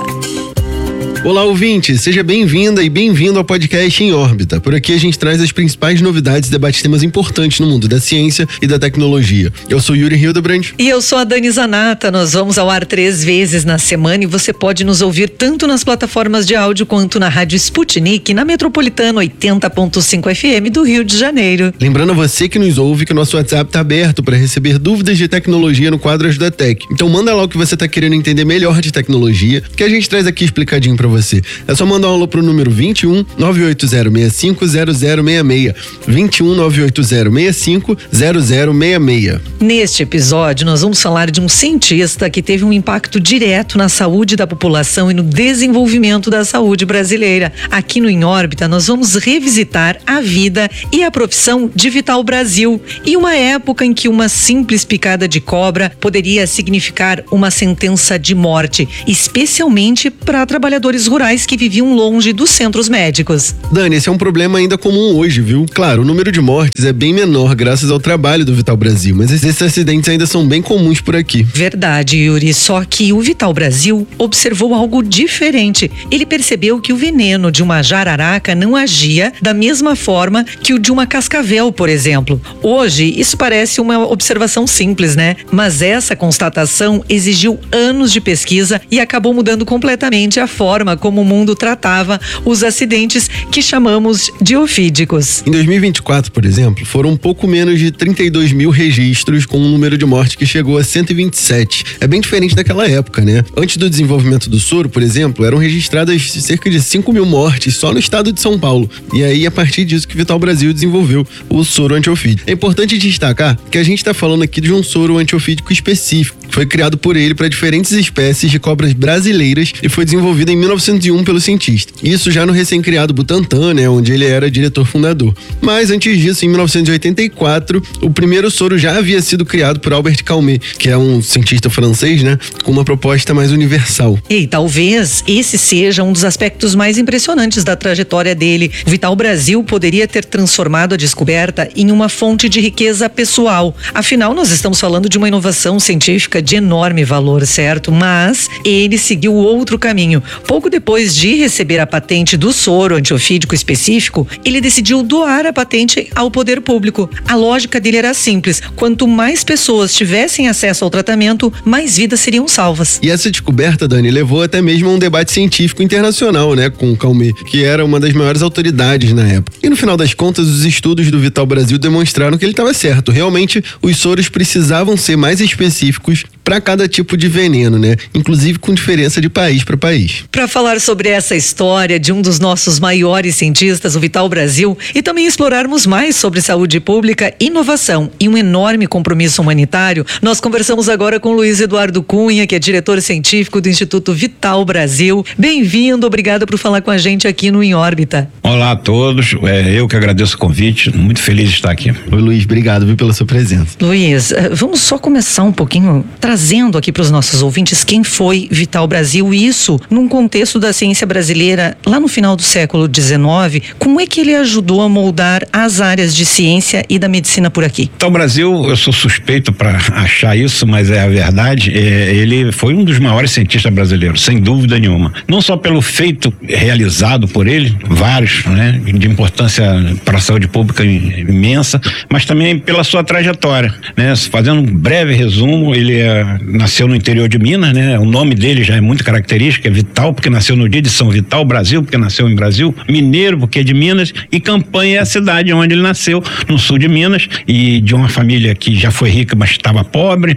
Olá, ouvinte, seja bem-vinda e bem-vindo ao podcast Em Órbita. Por aqui a gente traz as principais novidades e debate temas importantes no mundo da ciência e da tecnologia. Eu sou Yuri Hildebrand. E eu sou a Dani Zanata. Nós vamos ao ar três vezes na semana e você pode nos ouvir tanto nas plataformas de áudio quanto na Rádio Sputnik, na Metropolitana oitenta ponto cinco F M do Rio de Janeiro. Lembrando a você que nos ouve que o nosso WhatsApp está aberto para receber dúvidas de tecnologia no quadro Ajuda Tech. Então manda lá o que você está querendo entender melhor de tecnologia, que a gente traz aqui explicadinho para você. É só mandar um alô pro número vinte e um, nove oito zero seis cinco zero zero seis seis. vinte e um, nove oito zero seis cinco zero zero seis seis. Neste episódio, nós vamos falar de um cientista que teve um impacto direto na saúde da população e no desenvolvimento da saúde brasileira. Aqui no Em Órbita, nós vamos revisitar a vida e a profissão de Vital Brasil e uma época em que uma simples picada de cobra poderia significar uma sentença de morte, especialmente para trabalhadores rurais que viviam longe dos centros médicos. Dani, esse é um problema ainda comum hoje, viu? Claro, o número de mortes é bem menor graças ao trabalho do Vital Brasil, mas esses acidentes ainda são bem comuns por aqui. Verdade, Yuri, só que o Vital Brasil observou algo diferente. Ele percebeu que o veneno de uma jararaca não agia da mesma forma que o de uma cascavel, por exemplo. Hoje, isso parece uma observação simples, né? Mas essa constatação exigiu anos de pesquisa e acabou mudando completamente a forma como o mundo tratava os acidentes que chamamos de ofídicos. Em dois mil e vinte e quatro, por exemplo, foram um pouco menos de trinta e dois mil registros, com um número de mortes que chegou a cento e vinte e sete. É bem diferente daquela época, né? Antes do desenvolvimento do soro, por exemplo, eram registradas cerca de cinco mil mortes só no estado de São Paulo. E aí, a partir disso que Vital Brasil desenvolveu o soro antiofídico. É importante destacar que a gente está falando aqui de um soro antiofídico específico. Foi criado por ele para diferentes espécies de cobras brasileiras e foi desenvolvido em mil novecentos e um pelo cientista. Isso já no recém-criado Butantan, né, onde ele era diretor fundador. Mas antes disso, em mil novecentos e oitenta e quatro, o primeiro soro já havia sido criado por Albert Calmet, que é um cientista francês, né, com uma proposta mais universal. E talvez esse seja um dos aspectos mais impressionantes da trajetória dele. O Vital Brasil poderia ter transformado a descoberta em uma fonte de riqueza pessoal. Afinal, nós estamos falando de uma inovação científica de enorme valor, certo? Mas ele seguiu outro caminho. Pouco depois de receber a patente do soro antiofídico específico, ele decidiu doar a patente ao poder público. A lógica dele era simples: quanto mais pessoas tivessem acesso ao tratamento, mais vidas seriam salvas. E essa descoberta, Dani, levou até mesmo a um debate científico internacional, né, com o Calmet, que era uma das maiores autoridades na época. E no final das contas, os estudos do Vital Brasil demonstraram que ele estava certo. Realmente, os soros precisavam ser mais específicos para cada tipo de veneno, né? Inclusive com diferença de país para país. Para falar sobre essa história de um dos nossos maiores cientistas, o Vital Brasil, e também explorarmos mais sobre saúde pública, inovação e um enorme compromisso humanitário, nós conversamos agora com Luiz Eduardo Cunha, que é diretor científico do Instituto Vital Brasil. Bem-vindo, obrigada por falar com a gente aqui no Em Órbita. Olá a todos, é, eu que agradeço o convite, muito feliz de estar aqui. Oi, Luiz, obrigado viu, pela sua presença. Luiz, vamos só começar um pouquinho trazendo aqui para os nossos ouvintes quem foi Vital Brasil, e isso num contexto da ciência brasileira lá no final do século dezenove. Como é que ele ajudou a moldar as áreas de ciência e da medicina por aqui? Vital Brasil, eu sou suspeito para achar isso, mas é a verdade, é, ele foi um dos maiores cientistas brasileiros, sem dúvida nenhuma. Não só pelo feito realizado por ele, vários, né, de importância para a saúde pública imensa, mas também pela sua trajetória, né? Fazendo um breve resumo, ele é, nasceu no interior de Minas, né? O nome dele já é muito característico, é Vital, porque nasceu no dia de São Vital, Brasil, porque nasceu em Brasil, Mineiro, porque é de Minas, e Campanha é a cidade onde ele nasceu, no sul de Minas, e de uma família que já foi rica, mas estava pobre,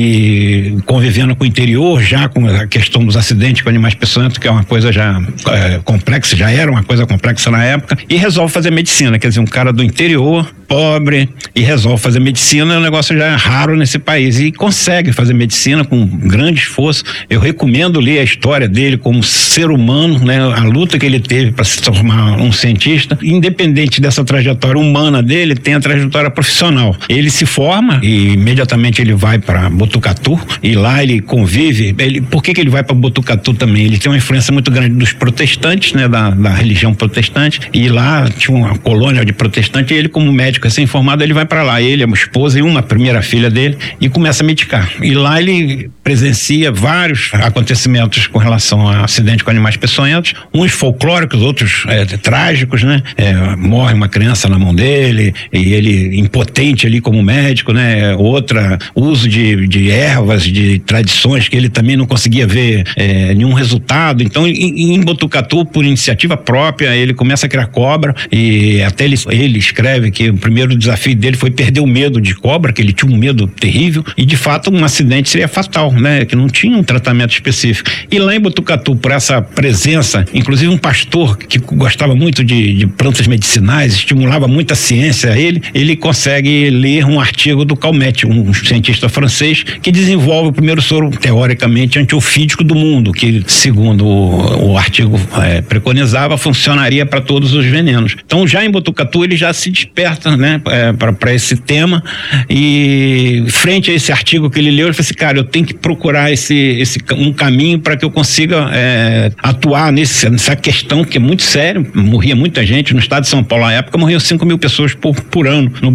e convivendo com o interior, já com a questão dos acidentes com animais peçonhentos, que é uma coisa já é, complexa, já era uma coisa complexa na época, e resolve fazer medicina, quer dizer, um cara do interior, pobre, e resolve fazer medicina, é um negócio já raro nesse país, e consegue fazer em medicina com grande esforço. Eu recomendo ler a história dele como ser humano, né? A luta que ele teve para se tornar um cientista. Independente dessa trajetória humana dele, tem a trajetória profissional. Ele se forma e imediatamente ele vai para Botucatu e lá ele convive. Ele, por que que ele vai para Botucatu também? Ele tem uma influência muito grande dos protestantes, né? Da, da religião protestante, e lá tinha uma colônia de protestantes e ele, como médico recém-formado, ele vai para lá. Ele, a esposa e uma primeira filha dele, e começa a medicar. E lá ele presencia vários acontecimentos com relação a acidentes com animais peçonhentos, uns folclóricos, outros é, trágicos, né? É, morre uma criança na mão dele e ele impotente ali como médico, né? Outra, uso de, de ervas, de tradições que ele também não conseguia ver é, nenhum resultado. Então, em, em Botucatu, por iniciativa própria, ele começa a criar cobra e até ele, ele escreve que o primeiro desafio dele foi perder o medo de cobra, que ele tinha um medo terrível e, de fato, um acidente seria fatal, né? Que não tinha um tratamento específico. E lá em Botucatu, por essa presença, inclusive um pastor que gostava muito de, de plantas medicinais, estimulava muito a ciência a ele, ele consegue ler um artigo do Calmette, um cientista francês, que desenvolve o primeiro soro, teoricamente, antiofídico do mundo, que, segundo o, o artigo é, preconizava, funcionaria para todos os venenos. Então, já em Botucatu, ele já se desperta, né, é, para esse tema, e frente a esse artigo que ele leu, ele falou assim, cara, eu tenho que procurar esse, esse um caminho para que eu consiga é, atuar nesse, nessa questão que é muito séria. Morria muita gente no estado de São Paulo na época, morriam cinco mil pessoas por, por ano no